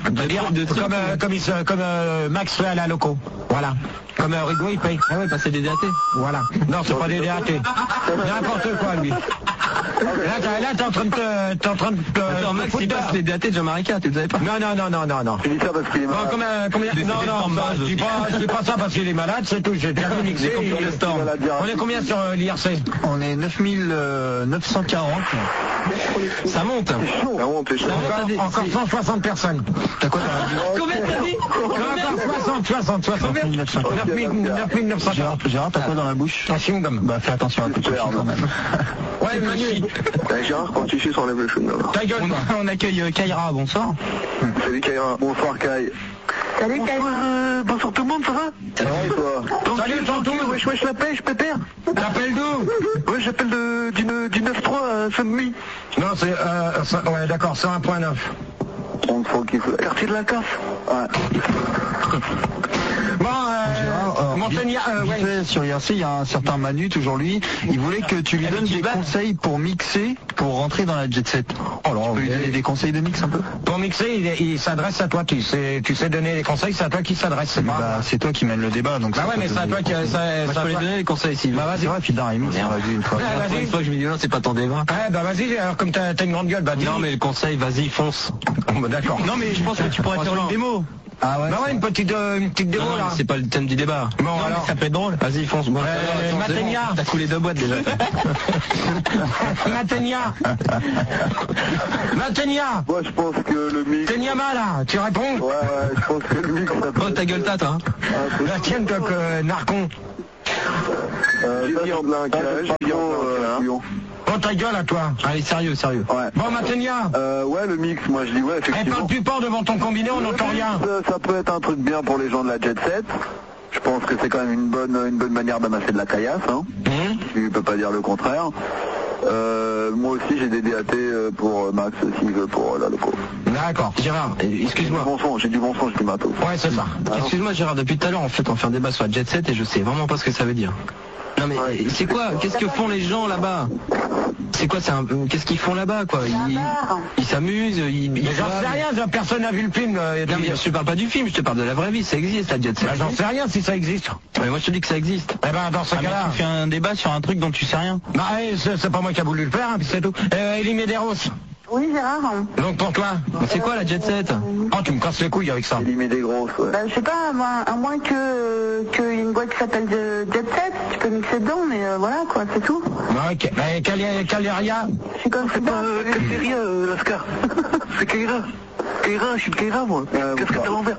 comme Max fait à la loco. Voilà. Comme Rigo il paye. Ah ouais, passer des DAT. Voilà. Non, c'est pas des DAT. N'importe quoi, lui. Là, t'es en train de te... Attends, Max, il passe les DAT de Jean-Marie, tu le savais pas? Non. Tu dis ça parce qu'il est malade. Je dis pas ça parce qu'il est malade, c'est tout. J'ai déjà mixé. On est combien sur l'IRC? On est 9940. Ça monte. Encore 160 personnes. T'as quoi dans la vie? Combien t'as dit? Encore 60. 9940. Gérard, t'as quoi dans la bouche? Un chewing-gum. Bah fais attention à tout ça quand même. Ouais, Manu. Gérard, quand tu suces, enlève le chewing-gum. Ta gueule. On accueille Kaira, bonsoir. Salut Kaira. Bonsoir Kai. Salut, Bonsoir tout le monde, ça va? Ouais, toi. Salut, tonton. Wesh, la pêche, pépère. T'appelles d'où? Ouais, j'appelle du 9-3 Saint-Denis. Non, c'est, ouais, d'accord, 101.9. On faut qu'il faut. Quartier de la Casse. Ouais. Bon, Montagnard, ouais. Sur IRC, il y a un certain Manu, toujours lui. Il voulait que tu lui donnes des conseils pour mixer, pour rentrer dans la jet set. Tu peux lui donner des conseils de mix un peu? Pour mixer, il s'adresse à toi. Tu sais donner des conseils, c'est à toi qui s'adresse. C'est toi qui mène le débat, donc. Bah ouais, mais c'est à toi qui. Je peux lui donner les conseils ici. Bah vas-y. C'est vrai, puis d'un remix, on l'a vu une fois. Une fois que je me dis non, c'est pas ton débat. Ouais, bah vas-y, alors comme t'as une grande gueule, bah dis. Non, mais le conseil, vas-y, fonce. D'accord. Non, mais je pense que tu pourrais faire une démo. Ah ouais. Bah ouais, une petite démo Non, là. c'est pas le thème du débat. Bon, non, alors. ça peut être drôle. Vas-y, fonce. Bon, Maténia. T'as coulé 2 boîtes déjà. Maténia. Maténia. Moi, je pense que le mix. Tenyama là, tu réponds? Ouais, je pense que le mix. Oh, ta gueule, tata, hein. La tienne, toi, narcon. Oh, ta gueule à toi. Allez, sérieux. Ouais. Bon, Maténia. Ouais, le mix, moi je dis ouais, Eh, effectivement. parle plus fort devant ton combiné, on n'entend rien. Ça peut être un truc bien pour les gens de la jet set. Je pense que c'est quand même une bonne manière d'amasser de la caillasse, hein. Tu peux pas dire le contraire. Moi aussi j'ai des DAT pour Max s'il veut pour la loco. D'accord. Gérard, excuse-moi. J'ai du bon son, j'ai du matos. Ouais, c'est ça. Excuse-moi, Gérard, depuis tout à l'heure, en fait, on fait un débat sur la jet set et je sais vraiment pas ce que ça veut dire. Non mais c'est quoi? Qu'est-ce que font les gens là-bas? C'est quoi? Qu'est-ce qu'ils font là-bas, quoi? Ils s'amusent, Mais j'en sais rien, personne n'a vu le film. Non mais je te parle pas du film, je te parle de la vraie vie, ça existe la jet set. Bah, j'en sais rien si ça existe. Mais moi je te dis que ça existe. Eh ben dans ce cas-là. Tu fais un débat sur un truc dont tu sais rien. Bah c'est pas moi qui a voulu le faire, hein, puis c'est tout. Elie Medeiros. Oui, Gérard. Donc pour toi? C'est quoi la jet set? Oh, tu me casses les couilles avec ça. Il met des grosses, ouais. Bah, je sais pas, moi, à moins qu'une boîte qui s'appelle Jet Set, tu peux mixer dedans, mais voilà, quoi, c'est tout. Ok, mais Caleria. Je suis comme ça. Caleria, Lascar. C'est Kaira. Je suis de Kaira, moi. Qu'est-ce que t'as à l'envers?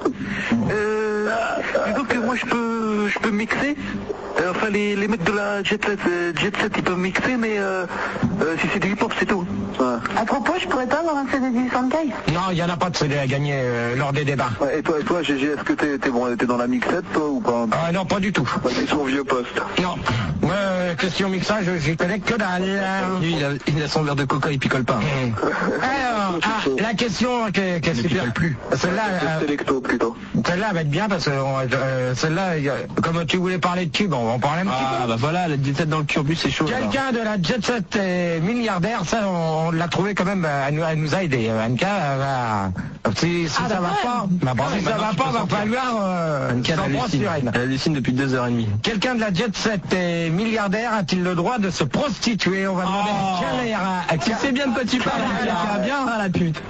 Disons que moi, je peux mixer. Enfin, les mecs de la Jet Set, ils peuvent mixer, mais si c'est du hip-hop, c'est tout. Ouais. À propos, je pourrais pas avoir un CD du Sankai? Non, il n'y en a pas de CD à gagner lors des débats. Ouais, et toi, GG, est-ce que t'es dans la mixette, toi, ou pas? Ah non, pas du tout. C'est son vieux poste. Non. Moi, question mixage, j'y connais que dalle. Lui, il a son verre de coca, il picole pas. Alors, la question, qu'est-ce qui picole plus? Celle-là, Selecto, plutôt. Celle-là va être bien parce que celle-là, comme tu voulais parler de cube, on va en parler un petit peu. Ah bah voilà, la jet set dans le turbus, c'est chaud. Quelqu'un de la jet set est milliardaire, ça on l'a trouvé quand même, elle nous a aidé. Anka, si ça va pas, si ça va pas, va falloir s'en prendre sur elle. Elle hallucine depuis 2h30. Quelqu'un de la jet set est milliardaire, a-t-il le droit de se prostituer? On va demander à Tu sais bien de quoi tu parles, elle bien, hein, la pute.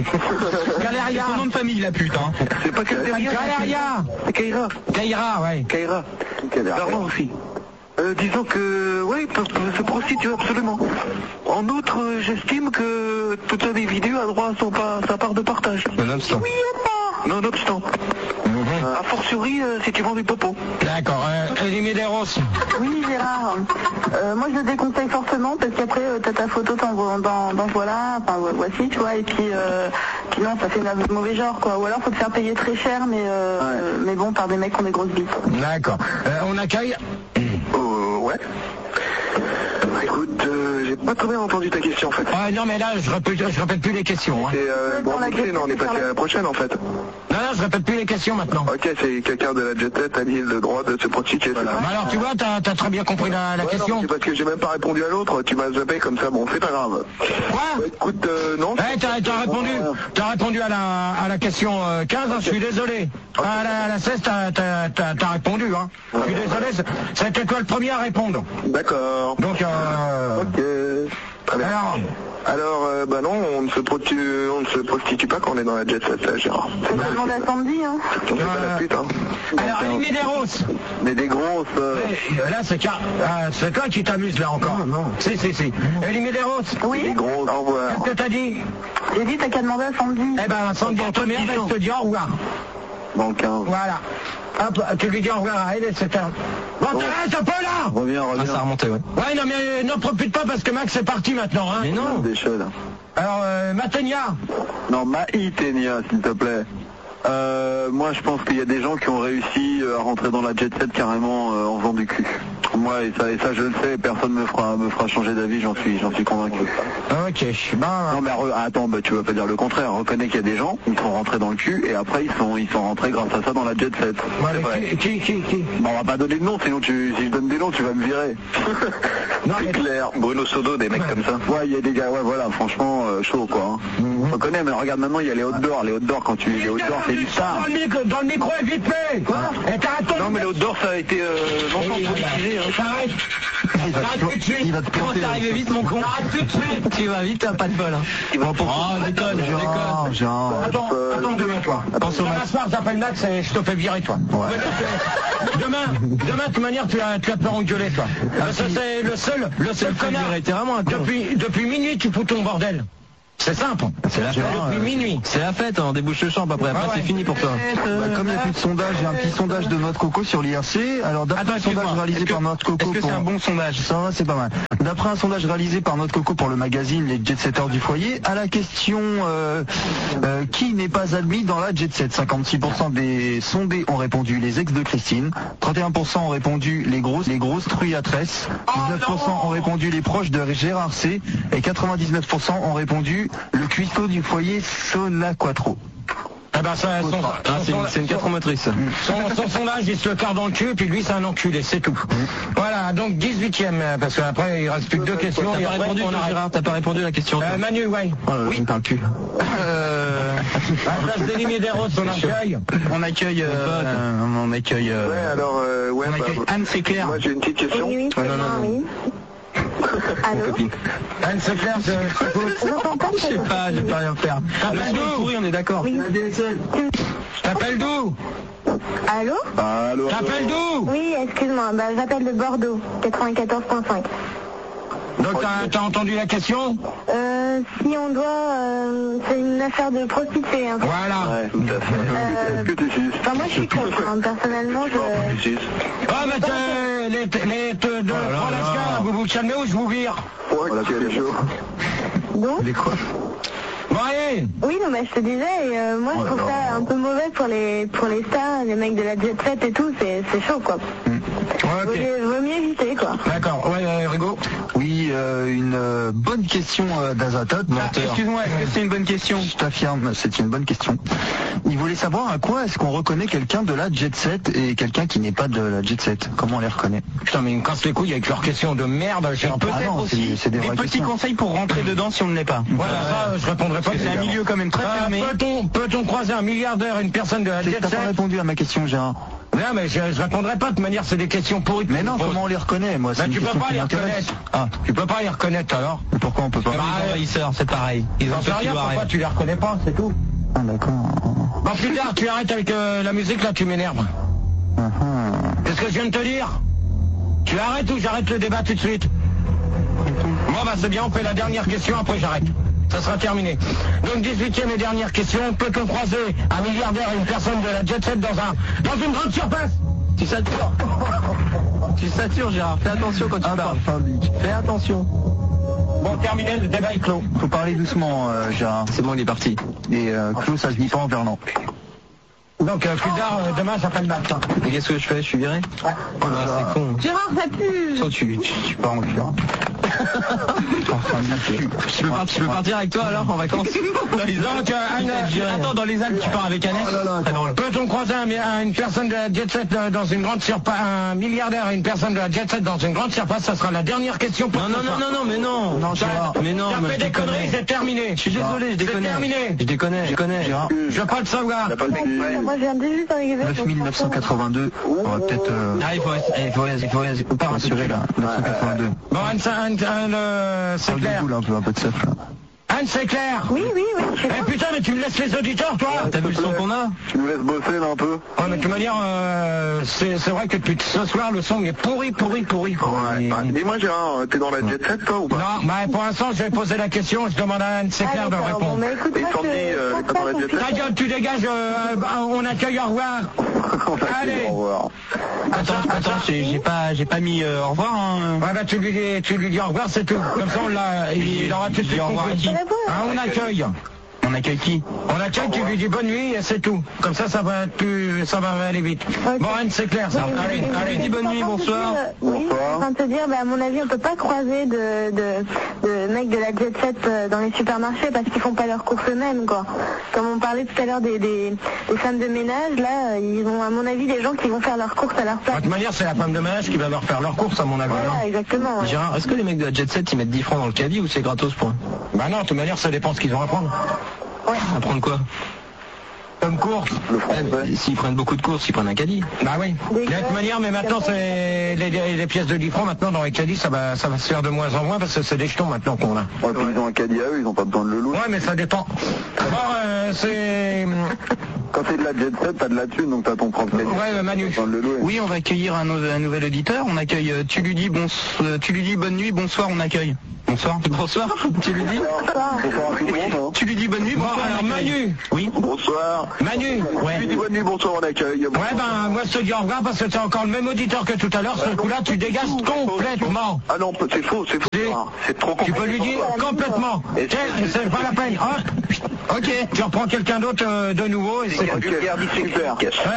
Galeria. Son nom de famille, la pute, hein. C'est pas Galeria. C'est Kaira. Kaira, ouais. Kaira. Clairement aussi. Disons que, oui, peuvent se prostituer absolument. En outre, j'estime que tout individu a droit à sa part de partage. Nonobstant. Nonobstant. A fortiori, si tu vends du popo. D'accord. Elie Medeiros. Oui, Gérard. Moi, je le déconseille fortement parce qu'après, t'as ta photo dans voilà, enfin voici, tu vois, et puis non, ça fait un mauvais genre, quoi. Ou alors, faut te faire payer très cher, mais bon, par des mecs qui ont des grosses bites. D'accord. On accueille. Ouais. Bah, écoute, j'ai pas très bien entendu ta question en fait. Ah non mais là je répète plus les questions. Hein. C'est bon, on est passé à la prochaine en fait. Non, je répète plus les questions maintenant. Ok, c'est quelqu'un de la jet set a dit le droit de se prostituer. Voilà. Alors tu vois, t'as très bien compris la question. Non, c'est parce que j'ai même pas répondu à l'autre, tu m'as zappé comme ça, bon c'est pas grave. Quoi? Écoute, non. T'as répondu à la question 15, hein, je suis désolé. À la 16, t'as répondu, hein. Je suis désolé, c'était toi le premier à répondre. D'accord. Donc, ok. Très bien. Alors, bah non, on ne se prostitue pas quand on est dans la jet set, là, Gérard. C'est pas le monde à samedi, hein. On fait pas la pute, hein. Alors, Elie Medeiros. Mais des grosses... Là, c'est toi qui t'amuses, là, encore. Non. Si. Elie Medeiros. Oui. Des grosses, au revoir. Qu'est-ce que t'as dit? J'ai dit, t'as qu'à demander à Sandy. Eh ben, Sandy, en première, je te dis au revoir. Dans le 15. Voilà. Hop, tu lui dis au revoir à elle, etc. Bon, t'arrêtes un peu là! Reviens. Ah, ça a remonté, ouais. Ouais, non, mais n'en profite pas parce que Max est parti maintenant, hein. Mais non. Des cheveux, là. Alors, Maténia. Non, Maïtenia, s'il te plaît. Moi, je pense qu'il y a des gens qui ont réussi à rentrer dans la jet set carrément en faisant du cul. Moi, et ça je le sais, personne me fera changer d'avis, j'en suis convaincu. Ok, non mais attends, tu vas pas dire le contraire. Reconnais qu'il y a des gens, ils sont rentrés dans le cul et après ils sont rentrés grâce à ça dans la jet set. Ouais, qui Bon, on va pas donner de nom, sinon si je donne des noms, tu vas me virer. Non, c'est clair. Bruno Sodo, des mecs comme ça. Ouais, il y a des gars, ouais, voilà, franchement, chaud quoi. On connaît, mais regarde maintenant, il y a les outdoors. Les outdoors, quand tu les outdoors, c'est du star. Dans le micro, vite fait. Quoi? Non, mais les outdoors, ça a été longtemps politisé. Arrête. Il va te Comment planter. t'es arrivé vite, mon con? Arrête tout de suite. Tu vas vite, t'as pas de bol. Hein. Déconne. Attends, demain, toi. Demain soir, j'appelle Max et je te fais virer, toi. Ouais. Demain, de toute manière, tu vas peur engueuler, toi. Ça, c'est le seul connard. T'es vraiment un con. Depuis minuit, tu fous ton bordel. C'est simple. C'est la fête. Depuis minuit. C'est la fête, on débouche le champ après. Après, c'est fini pour toi. Comme il n'y a plus de sondage, j'ai un petit sondage de Noix de Coco sur l'IRC. Alors d'après un sondage réalisé par Noix de Coco... Est-ce que c'est un bon sondage? Ça va, c'est pas mal. D'après un sondage réalisé par Noix de Coco pour le magazine Les Jet-Setters du foyer, à la question qui n'est pas admis dans la Jet-Set, 56% des sondés ont répondu les ex de Christine, 31% ont répondu les grosses truiatresses, 19% ont répondu les proches de Gérard C et 99% ont répondu le cuistot du foyer Sona Quattro. Eh ben ça, c'est une 4 motrice. Son sondage, il se le carre dans le cul, puis lui, c'est un enculé, c'est tout. Voilà, donc 18e, parce qu'après, il reste plus que 2 questions. T'as pas répondu, Gérard, t'as pas répondu à la question. Manu, ouais. Oui. Je me parle plus. Place des Limiers des Roses, on accueille. On accueille... Ouais, alors, ouais, on accueille Anne, c'est clair. Moi, j'ai une petite question. Oui, oui. Allô? Anne, c'est clair, Je n'entends pas. Je sais pas, je vais pas rien faire. Le son est pourri, on est d'accord. Oui. T'appelles d'où? Allô? Allô? T'appelles d'où? Oui, excuse-moi, j'appelle de Bordeaux, 94.5. Donc t'as entendu la question? Si on doit... c'est une affaire de prostituée. Hein. Voilà. Ouais, tout à fait. Est-ce que tu suces? Enfin, moi, je suis contre. Hein. Personnellement, Tu suces? Ah, mais les deux Lascar, vous calmez ou je vous vire? Ouais, là, c'est chaud. Donc Les quoi? Bon, allez. oui, non, mais je te disais, moi, je trouve ça un peu mauvais pour les stars, les mecs de la jet set et tout, c'est chaud, quoi. Vaut mieux éviter, quoi. D'accord, ouais, Rigo. Oui, une bonne question d'Azatot. Excuse-moi, est-ce que c'est une bonne question? Je t'affirme, c'est une bonne question. Il voulait savoir à quoi est-ce qu'on reconnaît quelqu'un de la jet set et quelqu'un qui n'est pas de la jet set. Comment on les reconnaît? Putain, mais ils me cassent les couilles avec leurs questions de merde. J'ai un peu aussi c'est des vraies petits questions. conseils pour rentrer dedans si on ne l'est pas. Voilà, ça, je répondrai pas. C'est un milieu quand même très fermé. Peut-on croiser un milliardaire, une personne de la jet T'as pas set? répondu à ma question, Gérard. Non, mais je répondrai pas. De toute manière, c'est des questions pourries. Mais non, comment on les reconnaît, moi? Ben, tu peux pas les reconnaître. Ah, Tu peux pas les reconnaître alors. et pourquoi on peut pas? Les envahisseurs, c'est pareil. Ils ont J'en sais fait rien, pourquoi rien. tu les reconnais pas, c'est tout. Ah, d'accord. Bon, plus tard, tu arrêtes avec la musique, là, tu m'énerves. Qu'est-ce que je viens de te dire? Tu arrêtes ou j'arrête le débat tout de suite? Bon, bah, c'est bien, on fait la dernière question, après j'arrête. Ça sera terminé. Donc, 18e et dernière question. Peut-on croiser un milliardaire et une personne de la jet set dans une grande surface? Tu satures. Tu satures, Gérard. Fais attention quand tu parles. Fais attention. Bon, terminé, le débat est clos. Faut parler doucement, Gérard. C'est bon, il est parti. Et clos, ça se dit pas en verlan. Donc, plus tard, demain, j'appelle Max. Et qu'est-ce que je fais? Je suis viré? Ouais. Oh là, c'est con. Gérard, ça pue. Toi, tu pars en cure. Je peux partir avec toi alors en vacances? Dans les Alpes. Donc, Attends, dans les Alpes, tu pars avec Annette? Peut-on croiser une personne de la jet set dans une grande surface, un milliardaire et une personne de la jet set dans une grande surface? Ça sera la dernière question pour Non, mais non. Non, Gérard. Mais non, t'as mais fait je des conneries, déconne. c'est terminé. Je suis désolé, je déconne. C'est terminé. Je déconne. Gérard. Je veux pas le savoir. Moi, je viens de juste arriver. 9982. On va peut-être Ah, il faut pas rassurer là. 982. Bon, Anne, c'est clair. Un peu de seuf là. Anne, c'est clair. Oui. Eh putain, mais tu me laisses les auditeurs, toi. T'as vu le son qu'on a? Tu me laisses bosser là un peu? Ouais, mais de toute manière, c'est vrai que depuis ce soir, le son est pourri. Ouais. Dis-moi, Gérard, t'es dans la jet set toi ou pas? Non, mais pour l'instant, je vais poser la question, je demande à Anne, c'est clair de répondre. Bon, mais écoute, Et moi, Sandy, je t'es dans la jet set? Ta gueule, tu dégages, on accueille, au revoir. Allez. Au revoir. Attends, j'ai pas mis au revoir. Hein. Ouais, bah tu lui dis au revoir, c'est tout. Comme ça, il aura tout de suite compris. Au revoir à qui? On accueille. On accueille qui? On accueille, tu lui dis bonne nuit et c'est tout. Comme ça va aller vite. Bon, Anne, c'est clair ça. Allez, dis bonne nuit, bonsoir. Oui, je suis en train de te dire, à mon avis, on peut pas croiser de mecs de la Jet Set dans les supermarchés parce qu'ils font pas leurs courses eux-mêmes, quoi. Comme on parlait tout à l'heure des femmes de ménage, là, ils ont, à mon avis, des gens qui vont faire leurs courses à leur place. De toute manière, c'est la femme de ménage qui va leur faire leurs courses, à mon avis. Voilà, exactement. Ouais. Gérard, est-ce que les mecs de la Jet Set, ils mettent 10 francs dans le caddie ou c'est gratos pour eux? Bah non, de toute manière, ça dépend ce qu'ils ont à prendre. Ouais. À prendre quoi? Comme course. S'ils prennent beaucoup de courses, ils prennent un caddie. Bah oui. De toute manière, mais maintenant, c'est les pièces de 10 francs, maintenant, dans les caddies, ça va se faire de moins en moins parce que c'est des jetons maintenant qu'on a. Ouais, puis ils ont un caddie à eux, ils ont pas besoin de le louer. Ouais, mais ça dépend. Alors, c'est... Quand c'est de la Jet Set, t'as de la thune, donc t'as ton propre caddie. Ouais, Manu. Oui, on va accueillir un nouvel auditeur. On accueille, tu lui dis bonne nuit, bonsoir, on accueille. Bonsoir. Bonsoir. Tu lui dis Bonsoir à tout le monde. Tu lui dis bonne nuit, Bon, bonsoir. alors Manu. Oui. Bonsoir. Manu. Ouais. Tu dis bonne nuit, bonsoir, on accueille. Ouais, ben, moi, je te dis au revoir parce que c'est encore le même auditeur que tout à l'heure. Ce coup-là, tu dégages complètement. Ah non, c'est faux. C'est trop compliqué. Tu peux lui dire complètement. C'est pas la peine. Hop. Ok, tu reprends quelqu'un d'autre de nouveau et c'est Super.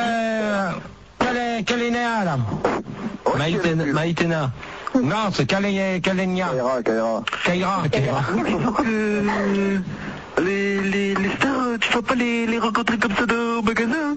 Kalénéa, là. Maïtena. Non, c'est Kalénia. Kaira. Les stars, tu vas pas les rencontrer comme ça au magasin?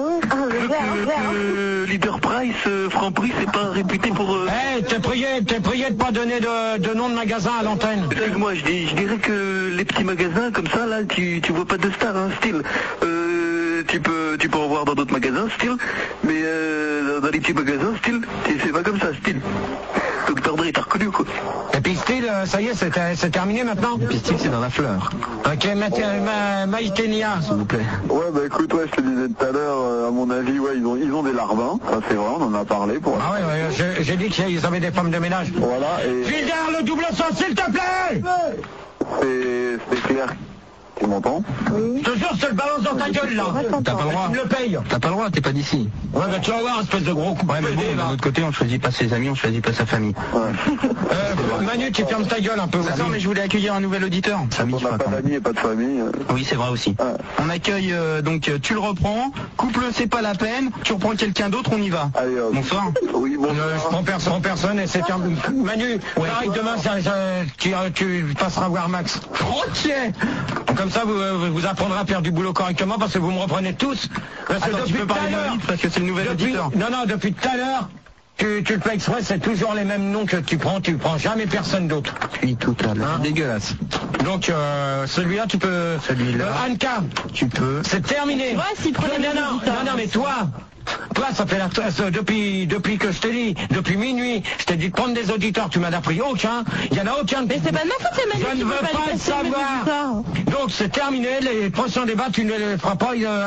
Leader Price, Franprix, c'est pas réputé pour... T'es prié de pas donner de nom de magasin à l'antenne. Excuse-moi, je dirais que les petits magasins comme ça, là, tu vois pas de stars, hein, style. Tu peux en voir dans d'autres magasins, style, mais dans les petits magasins, style, c'est pas comme ça, style. Dr. Dre, t'as reconnu quoi? Et puis style, ça y est, c'est terminé maintenant. Et puis style, c'est dans la fleur. Ok, Maïtenia, s'il vous plaît. Ouais, bah écoute, ouais, je te disais tout à l'heure, à mon avis, ouais, ils ont des larbins, ça c'est vrai, on en a parlé pour... Ah ouais, j'ai dit qu'ils avaient des femmes de ménage. Voilà, et... Gilbert, le double sens, s'il te plaît. C'est clair. Tu m'entends? Oui. Je te jure, je te le balance dans ta gueule, là. T'as pas le droit. Tu me le payes. T'as pas le droit, t'es pas d'ici. Ouais, bah tu vas voir, espèce de gros coup. Ouais, mais bon, d'un autre côté, on choisit pas ses amis, on choisit pas sa famille. Ouais. Manu, tu fermes ta gueule un peu. Attends, mais je voulais accueillir un nouvel auditeur. On n'a pas d'amis et pas de famille. Oui, c'est vrai aussi. Ouais. On accueille, donc, tu le reprends, couple, c'est pas la peine, tu reprends quelqu'un d'autre, on y va. Allez, Bonsoir. Oui, bon. Je prends personne et c'est terminé. Manu, pareil, demain, tu passeras voir Max. Ok. Comme ça, vous apprendrez à faire du boulot correctement parce que vous me reprenez tous. Parce que Attends, tu peux parler moins vite parce que c'est le nouvel auditeur. Non, depuis tout à l'heure, tu le fais exprès, c'est toujours les mêmes noms que tu prends jamais personne d'autre. Puis tout à l'heure. Dégueulasse. Donc celui-là, tu peux... Celui-là. Anka, Tu peux. c'est terminé. Ouais, s'il prenait Non, mais toi, ça fait depuis que je t'ai dit, depuis minuit, je t'ai dit de prendre des auditeurs, tu m'en as pris aucun, il y en a aucun. Mais c'est pas de ma faute, c'est Manu Je qui ne veux pas le savoir. Donc c'est terminé, les prochains débats, tu ne les feras pas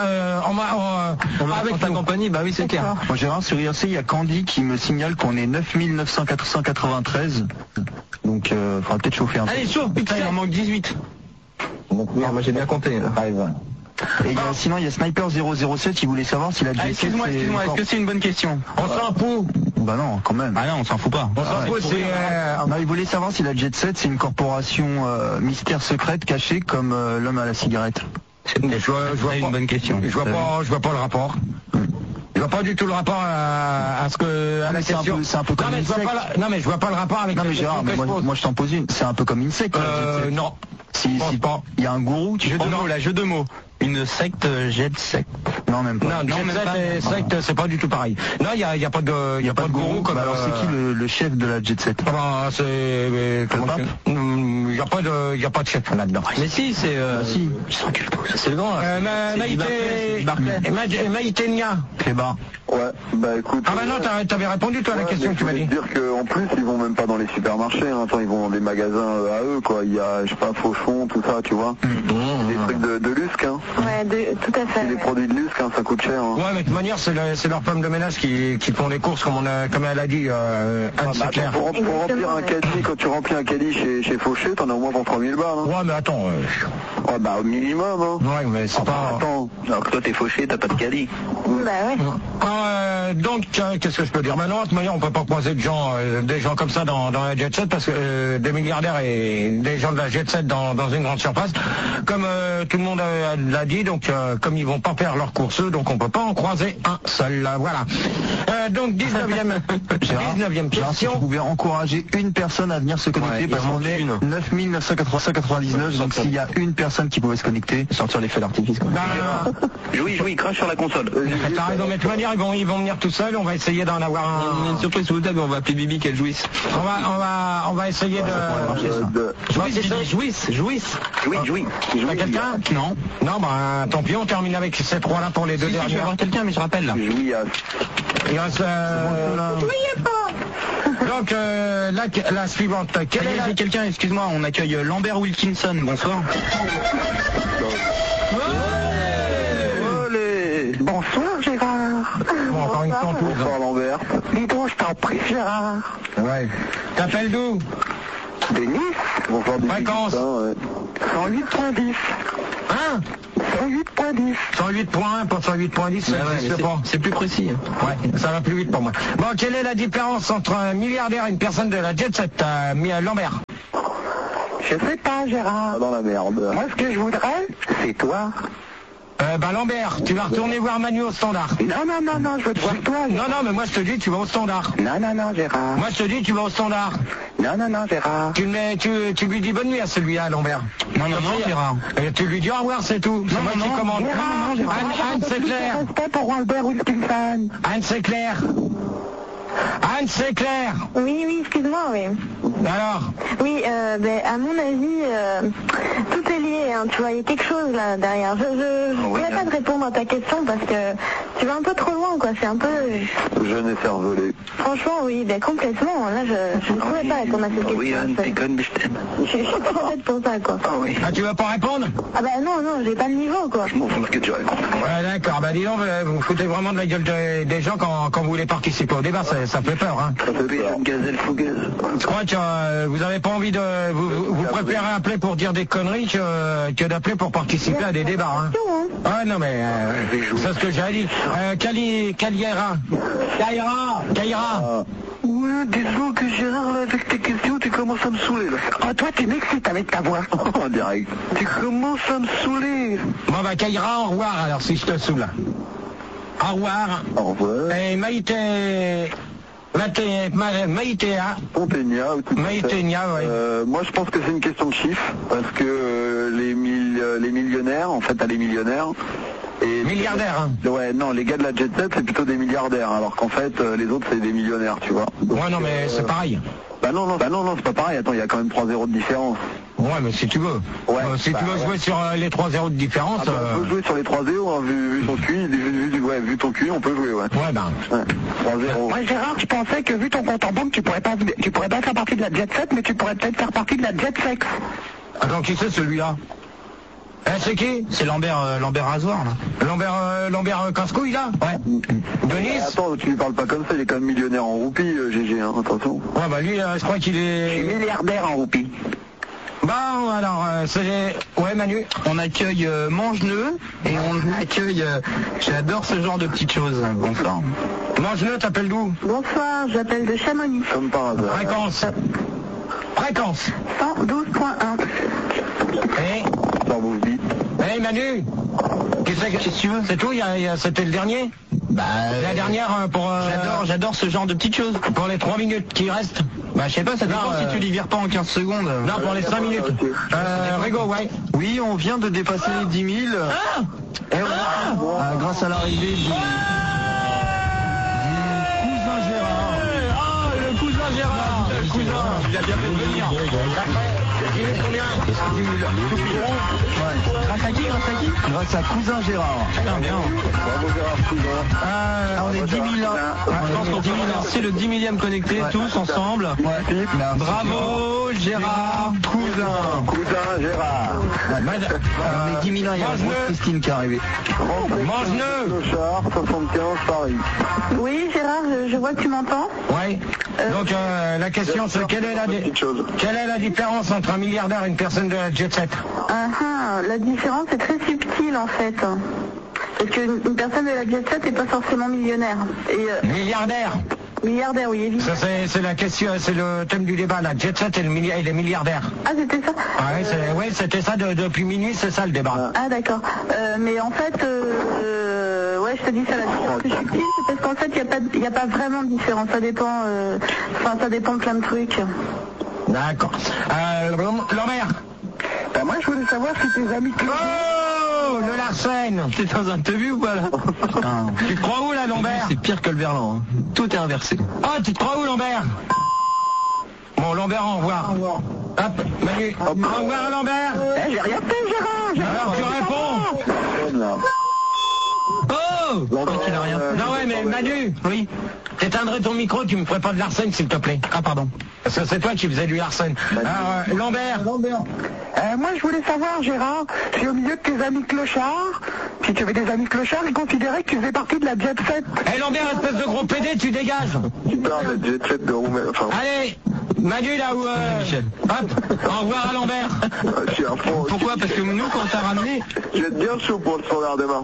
avec ta nous. compagnie, bah oui, c'est clair. Moi, Gérard, sur IRC, il y a Candy qui me signale qu'on est 9993. Donc, faudra peut-être chauffer un peu. Allez, chauffe, putain, il en manque 18. Non, moi j'ai bien compté. Là. Et sinon, il y a Sniper 007 qui voulait savoir si la Jet Set... Excuse-moi, est-ce que c'est une bonne question? On s'en fout. Bah non, quand même. Ah non, on s'en fout pas. On s'en fout, c'est... Non, il voulait savoir si la Jet Set, c'est une corporation mystère secrète cachée comme l'homme à la cigarette. C'est une bonne question. Je vois pas le rapport. Je vois pas du tout le rapport à la question. C'est un peu comme une secte. Non, mais je vois pas le rapport avec Non, mais Gérard, moi je t'en pose une. C'est un peu comme une secte. Non. Si il y a un gourou, tu Jeu de mots, là, jeu de mots. Une secte, jet secte. Non, même pas. Non, Jet Set et secte, c'est pas du tout pareil. Non, il y a pas de gourou comme... Bah alors c'est qui le chef de la Jet Set? C'est... Il y a pas de chef là-dedans. Mais si, c'est... Si. Ils s'enculent tous. C'est le grand, là. Maïtenia. Clébar. Ouais, bah écoute... Ah bah non, t'avais répondu toi à la question que tu m'as dit. Je veux dire qu'en plus, ils vont même pas dans les supermarchés, hein. Attends, ils vont dans des magasins à eux, quoi. Il y a, je sais pas, Fauchon, tout ça, tu vois. Des trucs de Lusque, hein. Ouais, tout à fait. C'est des produits de Lusque, hein, ça coûte cher, hein. Ouais, mais de toute manière, c'est leur femme de ménage qui font les courses, comme elle a dit, Anne, c'est clair. Pour remplir un caddie, quand tu remplis un caddie chez Fauché, t'en as au moins pour 3000 balles, hein. Ouais, mais attends... Ouais, bah au minimum, hein. Ouais, mais c'est pas... Attends. Alors que toi t'es fauché, t'as pas de caddie. Bah ouais. Donc, qu'est-ce que je peux dire? Maintenant, de toute manière, on peut pas croiser des gens comme ça dans la jet set, parce que des milliardaires et des gens de la jet set dans une grande surface, comme tout le monde l'a dit, donc comme ils vont pas faire leurs courses, donc on peut pas en croiser un seul. Voilà. Donc 19e Gérard, si tu pouvais encourager une personne à venir se connecter, parce qu'on est 9999, donc s'il y a une personne qui pouvait se connecter, sortir les feux d'artifice. Jouis, crache sur la console. T'as raison, mais de toute manière, ils vont venir tout seuls, on va essayer d'en avoir un. Une surprise sous le table, on va appeler Bibi qu'elle jouisse. On va essayer jouisse. T'as quelqu'un? Non. Non, bah tant pis, on termine avec ces trois-là pour les deux derniers. Je vais avoir quelqu'un, mais je rappelle là. Il reste donc la suivante. J'ai quelqu'un, excuse-moi, on accueille Lambert Wilkinson, bonsoir. Bonsoir Gérard. Bon, encore une fois, Bonsoir Lambert. Dis donc, je t'en prie Gérard. Ouais. T'appelles d'où? Denis. Bonsoir Denis. Fréquence. 108.10. Hein? 108.10. 108.1 pour 108.10, c'est plus précis. Ouais, ça va plus vite pour moi. Bon, quelle est la différence entre un milliardaire et une personne de la jet set, Lambert? Je sais pas Gérard. Dans la merde. Moi ce que je voudrais, c'est toi. Lambert, tu vas retourner voir Manu au standard. Non, je veux te voir toi. Non, mais moi je te dis, tu vas au standard. Non, Gérard. Moi je te dis, tu vas au standard. Non, Gérard. Tu lui dis bonne nuit à celui-là, Lambert. Non, Gérard. Et tu lui dis au revoir, c'est tout. C'est moi qui commande. Anne, c'est clair. Respect pour Albert Wilkinson. Anne, c'est clair. Anne, c'est clair. Oui, excuse-moi, oui. Alors? Oui, à mon avis, tout est lié, hein, tu vois, il y a quelque chose là derrière. Je ne pourrais pas te répondre à ta question parce que tu vas un peu trop loin, quoi, c'est un peu... Jeune et cervelé. Franchement, oui, complètement, là, je ne pourrais pas répondre à cette question. Oui, Anne, t'es conne, mais je t'aime. Je suis trop bête pour ça, quoi. Ah, tu vas pas répondre? Ah bah non, j'ai pas le niveau, quoi. Je m'en fous de ce que tu racontes. Ouais, d'accord, bah dis donc, vous foutez vraiment de la gueule des gens quand vous voulez participer au débat, ça fait peur, hein. Ça fait peur. Une gazelle fougueuse. Je crois que vous avez pas envie de... Vous préférez appeler pour dire des conneries que d'appeler pour participer à des débats, hein. Ah non, mais c'est ce que j'ai dit. Caillera. Ouais, disons que Gérard, là, avec tes questions, tu commences à me saouler, là. Oh, toi, tu m'excites avec ta voix. En direct. Tu commences à me saouler. Bon, bah, Caillera, au revoir, alors, si je te saoule. Au revoir. Au revoir. Et Maïtéa. Maïténia, ouais. Moi, je pense que c'est une question de chiffres, parce que les millionnaires, en fait, t'as les millionnaires. Et milliardaires, hein. Ouais, non, les gars de la jet set, c'est plutôt des milliardaires, alors qu'en fait, les autres, c'est des millionnaires, tu vois. Donc, ouais, non, mais c'est pareil. Bah non, c'est pas pareil. Attends, il y a quand même 3 zéros de différence. Ouais, mais si tu veux. Ouais, si tu veux jouer sur les 3 zéros de différence... on peut jouer sur les 3 zéros, hein, vu ton cul, vu ton cul, on peut jouer, ouais. Ouais, ben... Ouais, 3-0. Moi, Gérard, je pensais que vu ton compte en banque, tu pourrais pas faire partie de la jet set, mais tu pourrais peut-être faire partie de la jet sex. Attends, qui c'est celui-là? C'est qui? C'est Lambert Rasoir, là. Lambert Casse-Couille, là? Ouais. Denis? Attends, tu lui parles pas comme ça, il est quand même millionnaire en roupies, GG, hein, attention. Ouais, bah lui, je crois qu'il est... Je suis milliardaire en roupies. Bon, alors, c'est... Ouais, Manu? On accueille Mangeneux et on accueille... J'adore ce genre de petites choses. Bonsoir. Mangeneux, t'appelles d'où? Bonsoir, j'appelle de Chamonix. Comme par hasard. Fréquence. 112.1. Et... Hey Manu, qu'est-ce que tu veux? C'est tout? C'était le dernier? Bah, la dernière pour... J'adore ce genre de petites choses. Pour les 3 minutes qui restent? Bah, je sais pas, ça dépend si tu les vires pas en 15 secondes. Non, pour les 5 minutes. Rigo, ouais. Oui, on vient de dépasser les 10 000. Grâce à l'arrivée du... cousin Gérard. Le cousin Gérard. Le cousin. Il a bien fait de venir. Combien? Grâce à qui? Grâce à cousin Gérard. Bien. Bravo Gérard, cousin. On est 10 000 ans. C'est le 10 millième connecté, tous ensemble. Bravo Gérard, cousin. Cousin Gérard. On est 10 000 ans, il y a Christine qui est arrivée. Mange-le. Char, 75, Paris. Oui, Gérard, je vois que tu m'entends. Ouais. Donc la question c'est quelle est la différence entre un milliardaire et une personne de la jet set? La différence est très subtile en fait. Parce qu'une personne de la Jet Set n'est pas forcément millionnaire. Et, milliardaire. Milliardaire, oui, évidemment. Ça, c'est la question, c'est le thème du débat, la Jet Set et les milliardaires. Ah, c'était ça? Ouais, c'était ça depuis minuit, c'est ça le débat. Ah, d'accord. Mais en fait, ouais, je te dis ça, la différence que je suis petite, c'est parce qu'en fait, il n'y a pas vraiment de différence. Ça dépend, ça dépend de plein de trucs. D'accord. Lambert. Ben moi, je voulais savoir si tes amis... Oh, le Larsen. T'es dans un tevu ou pas là? Tu te crois où là, Lambert? C'est pire que le Verlan. Hein. Tout est inversé. Ah, tu te crois où, Lambert? Bon, Lambert, au revoir. Hop, Manu. Au revoir, Lambert. J'ai rien fait, Gérard. Alors, tu réponds. Oh! Il a rien fait. Non, ouais, mais Manu. Oui. T'éteindrais ton micro, tu me ferais pas de Larsen, s'il te plaît. Ah, pardon. Parce que c'est toi qui faisais du Larsen. Alors, Lambert. Moi, je voulais savoir, Gérard, si au milieu de tes amis clochards, si tu avais des amis clochards, ils considéraient que tu faisais partie de la Jet Set. Eh, Lambert, espèce de gros PD, tu dégages. Tu parles de Jet Set de Roumaine, enfin... Allez, Manu, là où... Hop, au revoir à Lambert. Je suis un fond. Pourquoi? Parce que nous, quand on t'a ramené... Je vais être bien chaud pour le standard demain.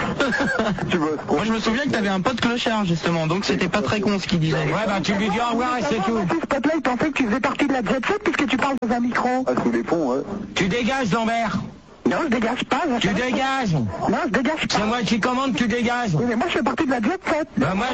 Tu bosses. Moi, je me souviens que t'avais un pote clochard, justement, donc c'était pas très con ce qu'il disait. Ouais, bah tu lui dis au revoir et c'est tout. Si ce pote-là, il pensait que tu faisais partie de la Jet Set puisque tu parles dans un micro. Ah, sous les ponts, ouais. Tu dégages, Lambert. Non, je dégage pas. Tu dégages. Non, je dégage pas. C'est moi qui commande, tu dégages. Oui, mais moi, je fais partie de la Jet Set. Bah moi,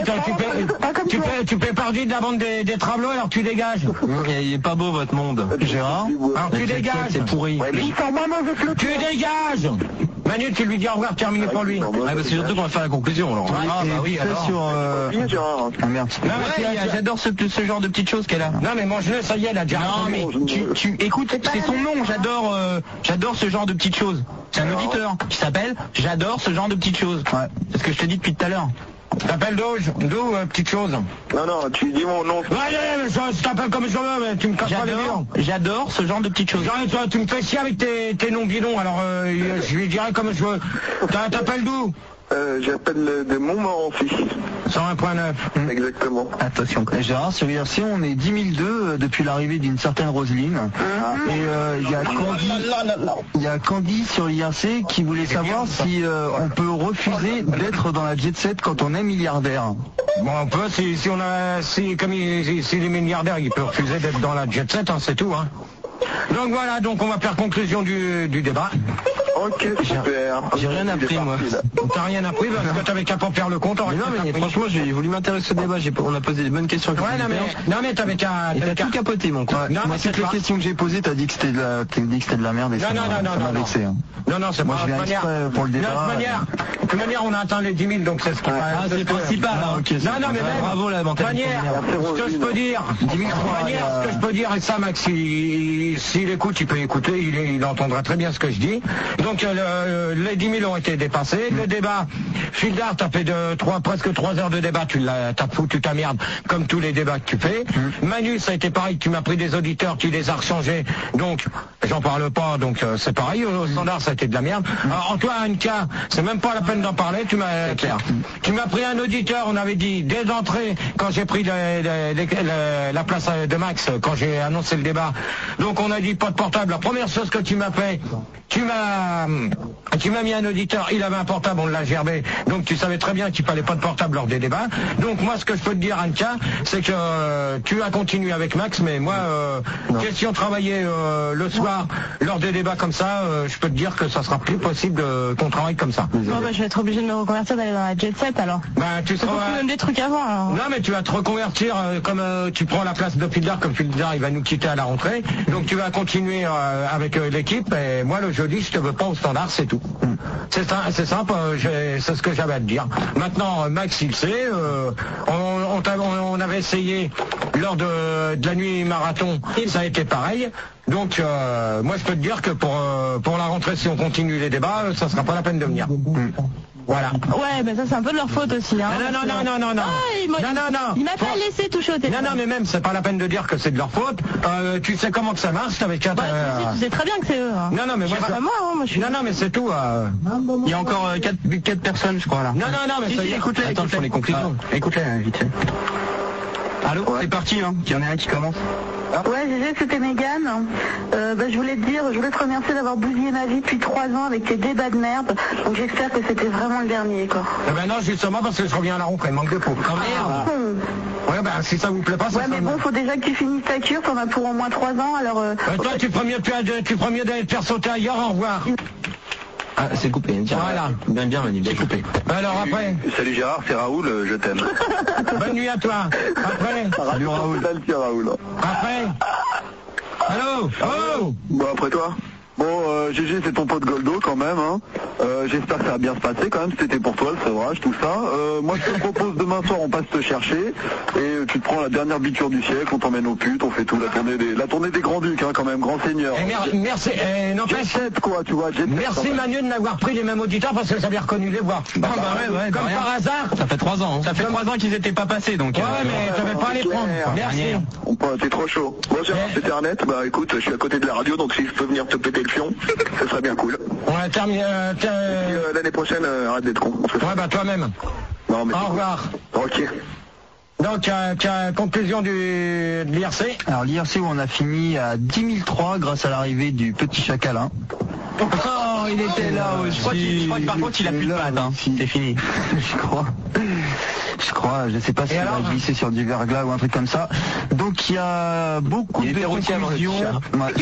tu fais partie de la bande des Travelots, alors tu dégages. Il est pas beau votre monde, Gérard. Alors tu dégages. C'est pourri. Ouais, mais il sent moins mauvais que le Tu dégages. Manu, tu lui dis au revoir, terminé pour lui. C'est surtout qu'on va faire la conclusion, alors. Ah bah oui, alors. Sur... Ah merde. Non, mais J'adore ce genre de petites choses qu'elle a. Non, mais mange-le, ça y est, elle a déjà Non, mais tu écoute, c'est son nom, j'adore ce genre de petites choses. C'est un auditeur qui s'appelle J'adore ce genre de petites choses. Ouais. C'est ce que je te dis depuis tout à l'heure. T'appelles d'où, petite chose? Non, tu dis mon nom. Ouais, mais je t'appelle comme je veux, mais tu me casses pas les noms. J'adore ce genre de petites choses. Toi, tu me fais chier avec tes noms bidons, alors je lui dirai comme je veux. T'appelles d'où? J'appelle de Montmorency. 101.9. Exactement. Attention. Gérard, sur IRC, on est 10 002 depuis l'arrivée d'une certaine Roselyne. Et il y a Candy sur IRC qui voulait savoir si on peut refuser d'être dans la Jet Set quand on est milliardaire. Bon, on peut, si les milliardaires, ils peuvent refuser d'être dans la Jet Set, hein, c'est tout, hein. Donc voilà, donc on va faire conclusion du débat. Ok, super. J'ai rien appris, moi. T'as rien appris parce que t'avais qu'à pas faire le compte. Non, mais franchement, j'ai voulu m'intéresser au débat. On a posé des bonnes questions. Ouais, non, mais t'avais qu'à... T'as tout capoté, mon con. Non, moi, toutes les questions que j'ai posées, t'as dit que c'était de la merde et ça m'a vexé. Non, c'est moi, pas je viens exprès pour le débat. De toute manière, on a atteint les 10 000, donc c'est ce qui c'est le principal. Non, mais même, bravo, la mentalité. Ce que je peux dire, ce que je peux dire, et ça, Max, s'il écoute, il peut écouter, il entendra très bien ce que je dis. Donc, les 10 000 ont été dépassés. Le débat, Fildar, t'as fait presque 3 heures de débat, t'as foutu ta merde, comme tous les débats que tu fais. Manu, ça a été pareil, tu m'as pris des auditeurs, tu les as rechangés, donc, j'en parle pas, donc c'est pareil, au standard, ça a été de la merde. Alors, Antoine K, c'est même pas la peine d'en parler, tu m'as pris un auditeur, on avait dit, dès d'entrée, quand j'ai pris la place de Max, quand j'ai annoncé le débat, donc on a dit pas de portable. La première chose que tu m'as fait, tu m'as mis un auditeur, il avait un portable, on l'a gerbé, donc tu savais très bien qu'il fallait pas de portable lors des débats. Donc moi, ce que je peux te dire, Anka, c'est que tu as continué avec Max, mais moi, question travailler le soir lors des débats comme ça, je peux te dire que ça sera plus possible qu'on travaille comme ça. Non, bah, je vais être obligé de me reconvertir, d'aller dans la Jet Set alors. Bah, tu seras... même des trucs avant alors. Non, mais tu vas te reconvertir comme tu prends la place de Fildar, comme Fildar il va nous quitter à la rentrée, donc tu vas continuer avec l'équipe, et moi le jeudi je te veux pas au standard, c'est tout. C'est simple, c'est ce que j'avais à te dire. Maintenant, Max il sait, on avait essayé lors de la nuit marathon, ça a été pareil. Donc moi je peux te dire que pour la rentrée, si on continue les débats, ça sera pas la peine de venir. Voilà. Ouais, mais ça c'est un peu de leur faute aussi. Hein, non. Il m'a pas laissé toucher au téléphone. Non, mais même, c'est pas la peine de dire que c'est de leur faute. Tu sais comment que ça marche avec tu sais très bien que c'est eux. Hein. Non, mais moi, moi je suis... Non, mais c'est tout. Il y a encore 4 personnes, je crois, là. Non, mais ça y est. Écoutez. Attends, je fais les conclusions. Écoutez, vite fait. Allô, c'est parti, hein. Il y en a un qui commence. Ouais, GG, c'était Mégane. Je voulais te remercier d'avoir bousillé ma vie depuis 3 ans avec tes débats de merde. Donc j'espère que c'était vraiment le dernier, quoi. Non, justement, parce que je reviens à la rentrée, manque de peau. Oh merde. Ouais, si ça vous plaît pas, ça. Ouais, mais bon, faut déjà que tu finisses ta cure, t'en as pour au moins 3 ans, alors... toi, tu ferais mieux d'aller te faire sauter ailleurs, au revoir. Ah, c'est coupé. Voilà. Bien, Manu, bien coupé. Alors après. Salut Gérard, c'est Raoul, je t'aime. Bonne nuit à toi. Après. Salut Raoul. Salut Raoul. Après. Allô. Oh. Bon, après toi. Bon, GG, c'est ton pote Goldo quand même, hein. J'espère que ça va bien se passer quand même, c'était pour toi le sevrage, tout ça. Moi je te propose demain soir on passe te chercher et tu te prends la dernière biture du siècle, on t'emmène aux putes, on fait tout, la tournée des grands ducs, hein, quand même, grand seigneur. Merci, Jet set, quoi, tu vois, Jet set. Merci Manu de m'avoir pris les mêmes auditeurs parce que j'avais reconnu les voix. Ouais, comme par hasard. Ça fait 3 ans. Ça fait 3 ans qu'ils étaient pas passés donc. Ouais, mais je vais pas les prendre. Merci. T'es trop chaud. Bon Gérard, c'était Arnett, bah écoute, je suis à côté de la radio donc si je peux venir te péter le fion, ça serait bien cool. Ouais, terminé. L'année prochaine, arrête d'être con. Ouais, toi-même. Non, mais au revoir. Ok. Donc, conclusion de l'IRC. Alors, l'IRC où on a fini à 10 003 grâce à l'arrivée du petit chacalin. Oh, il était là aussi. Je crois que par contre, il a plus de pattes, hein. C'est fini. Je crois, je sais pas si il va glisser sur du verglas ou un truc comme ça. Donc, il y a beaucoup de conclusions.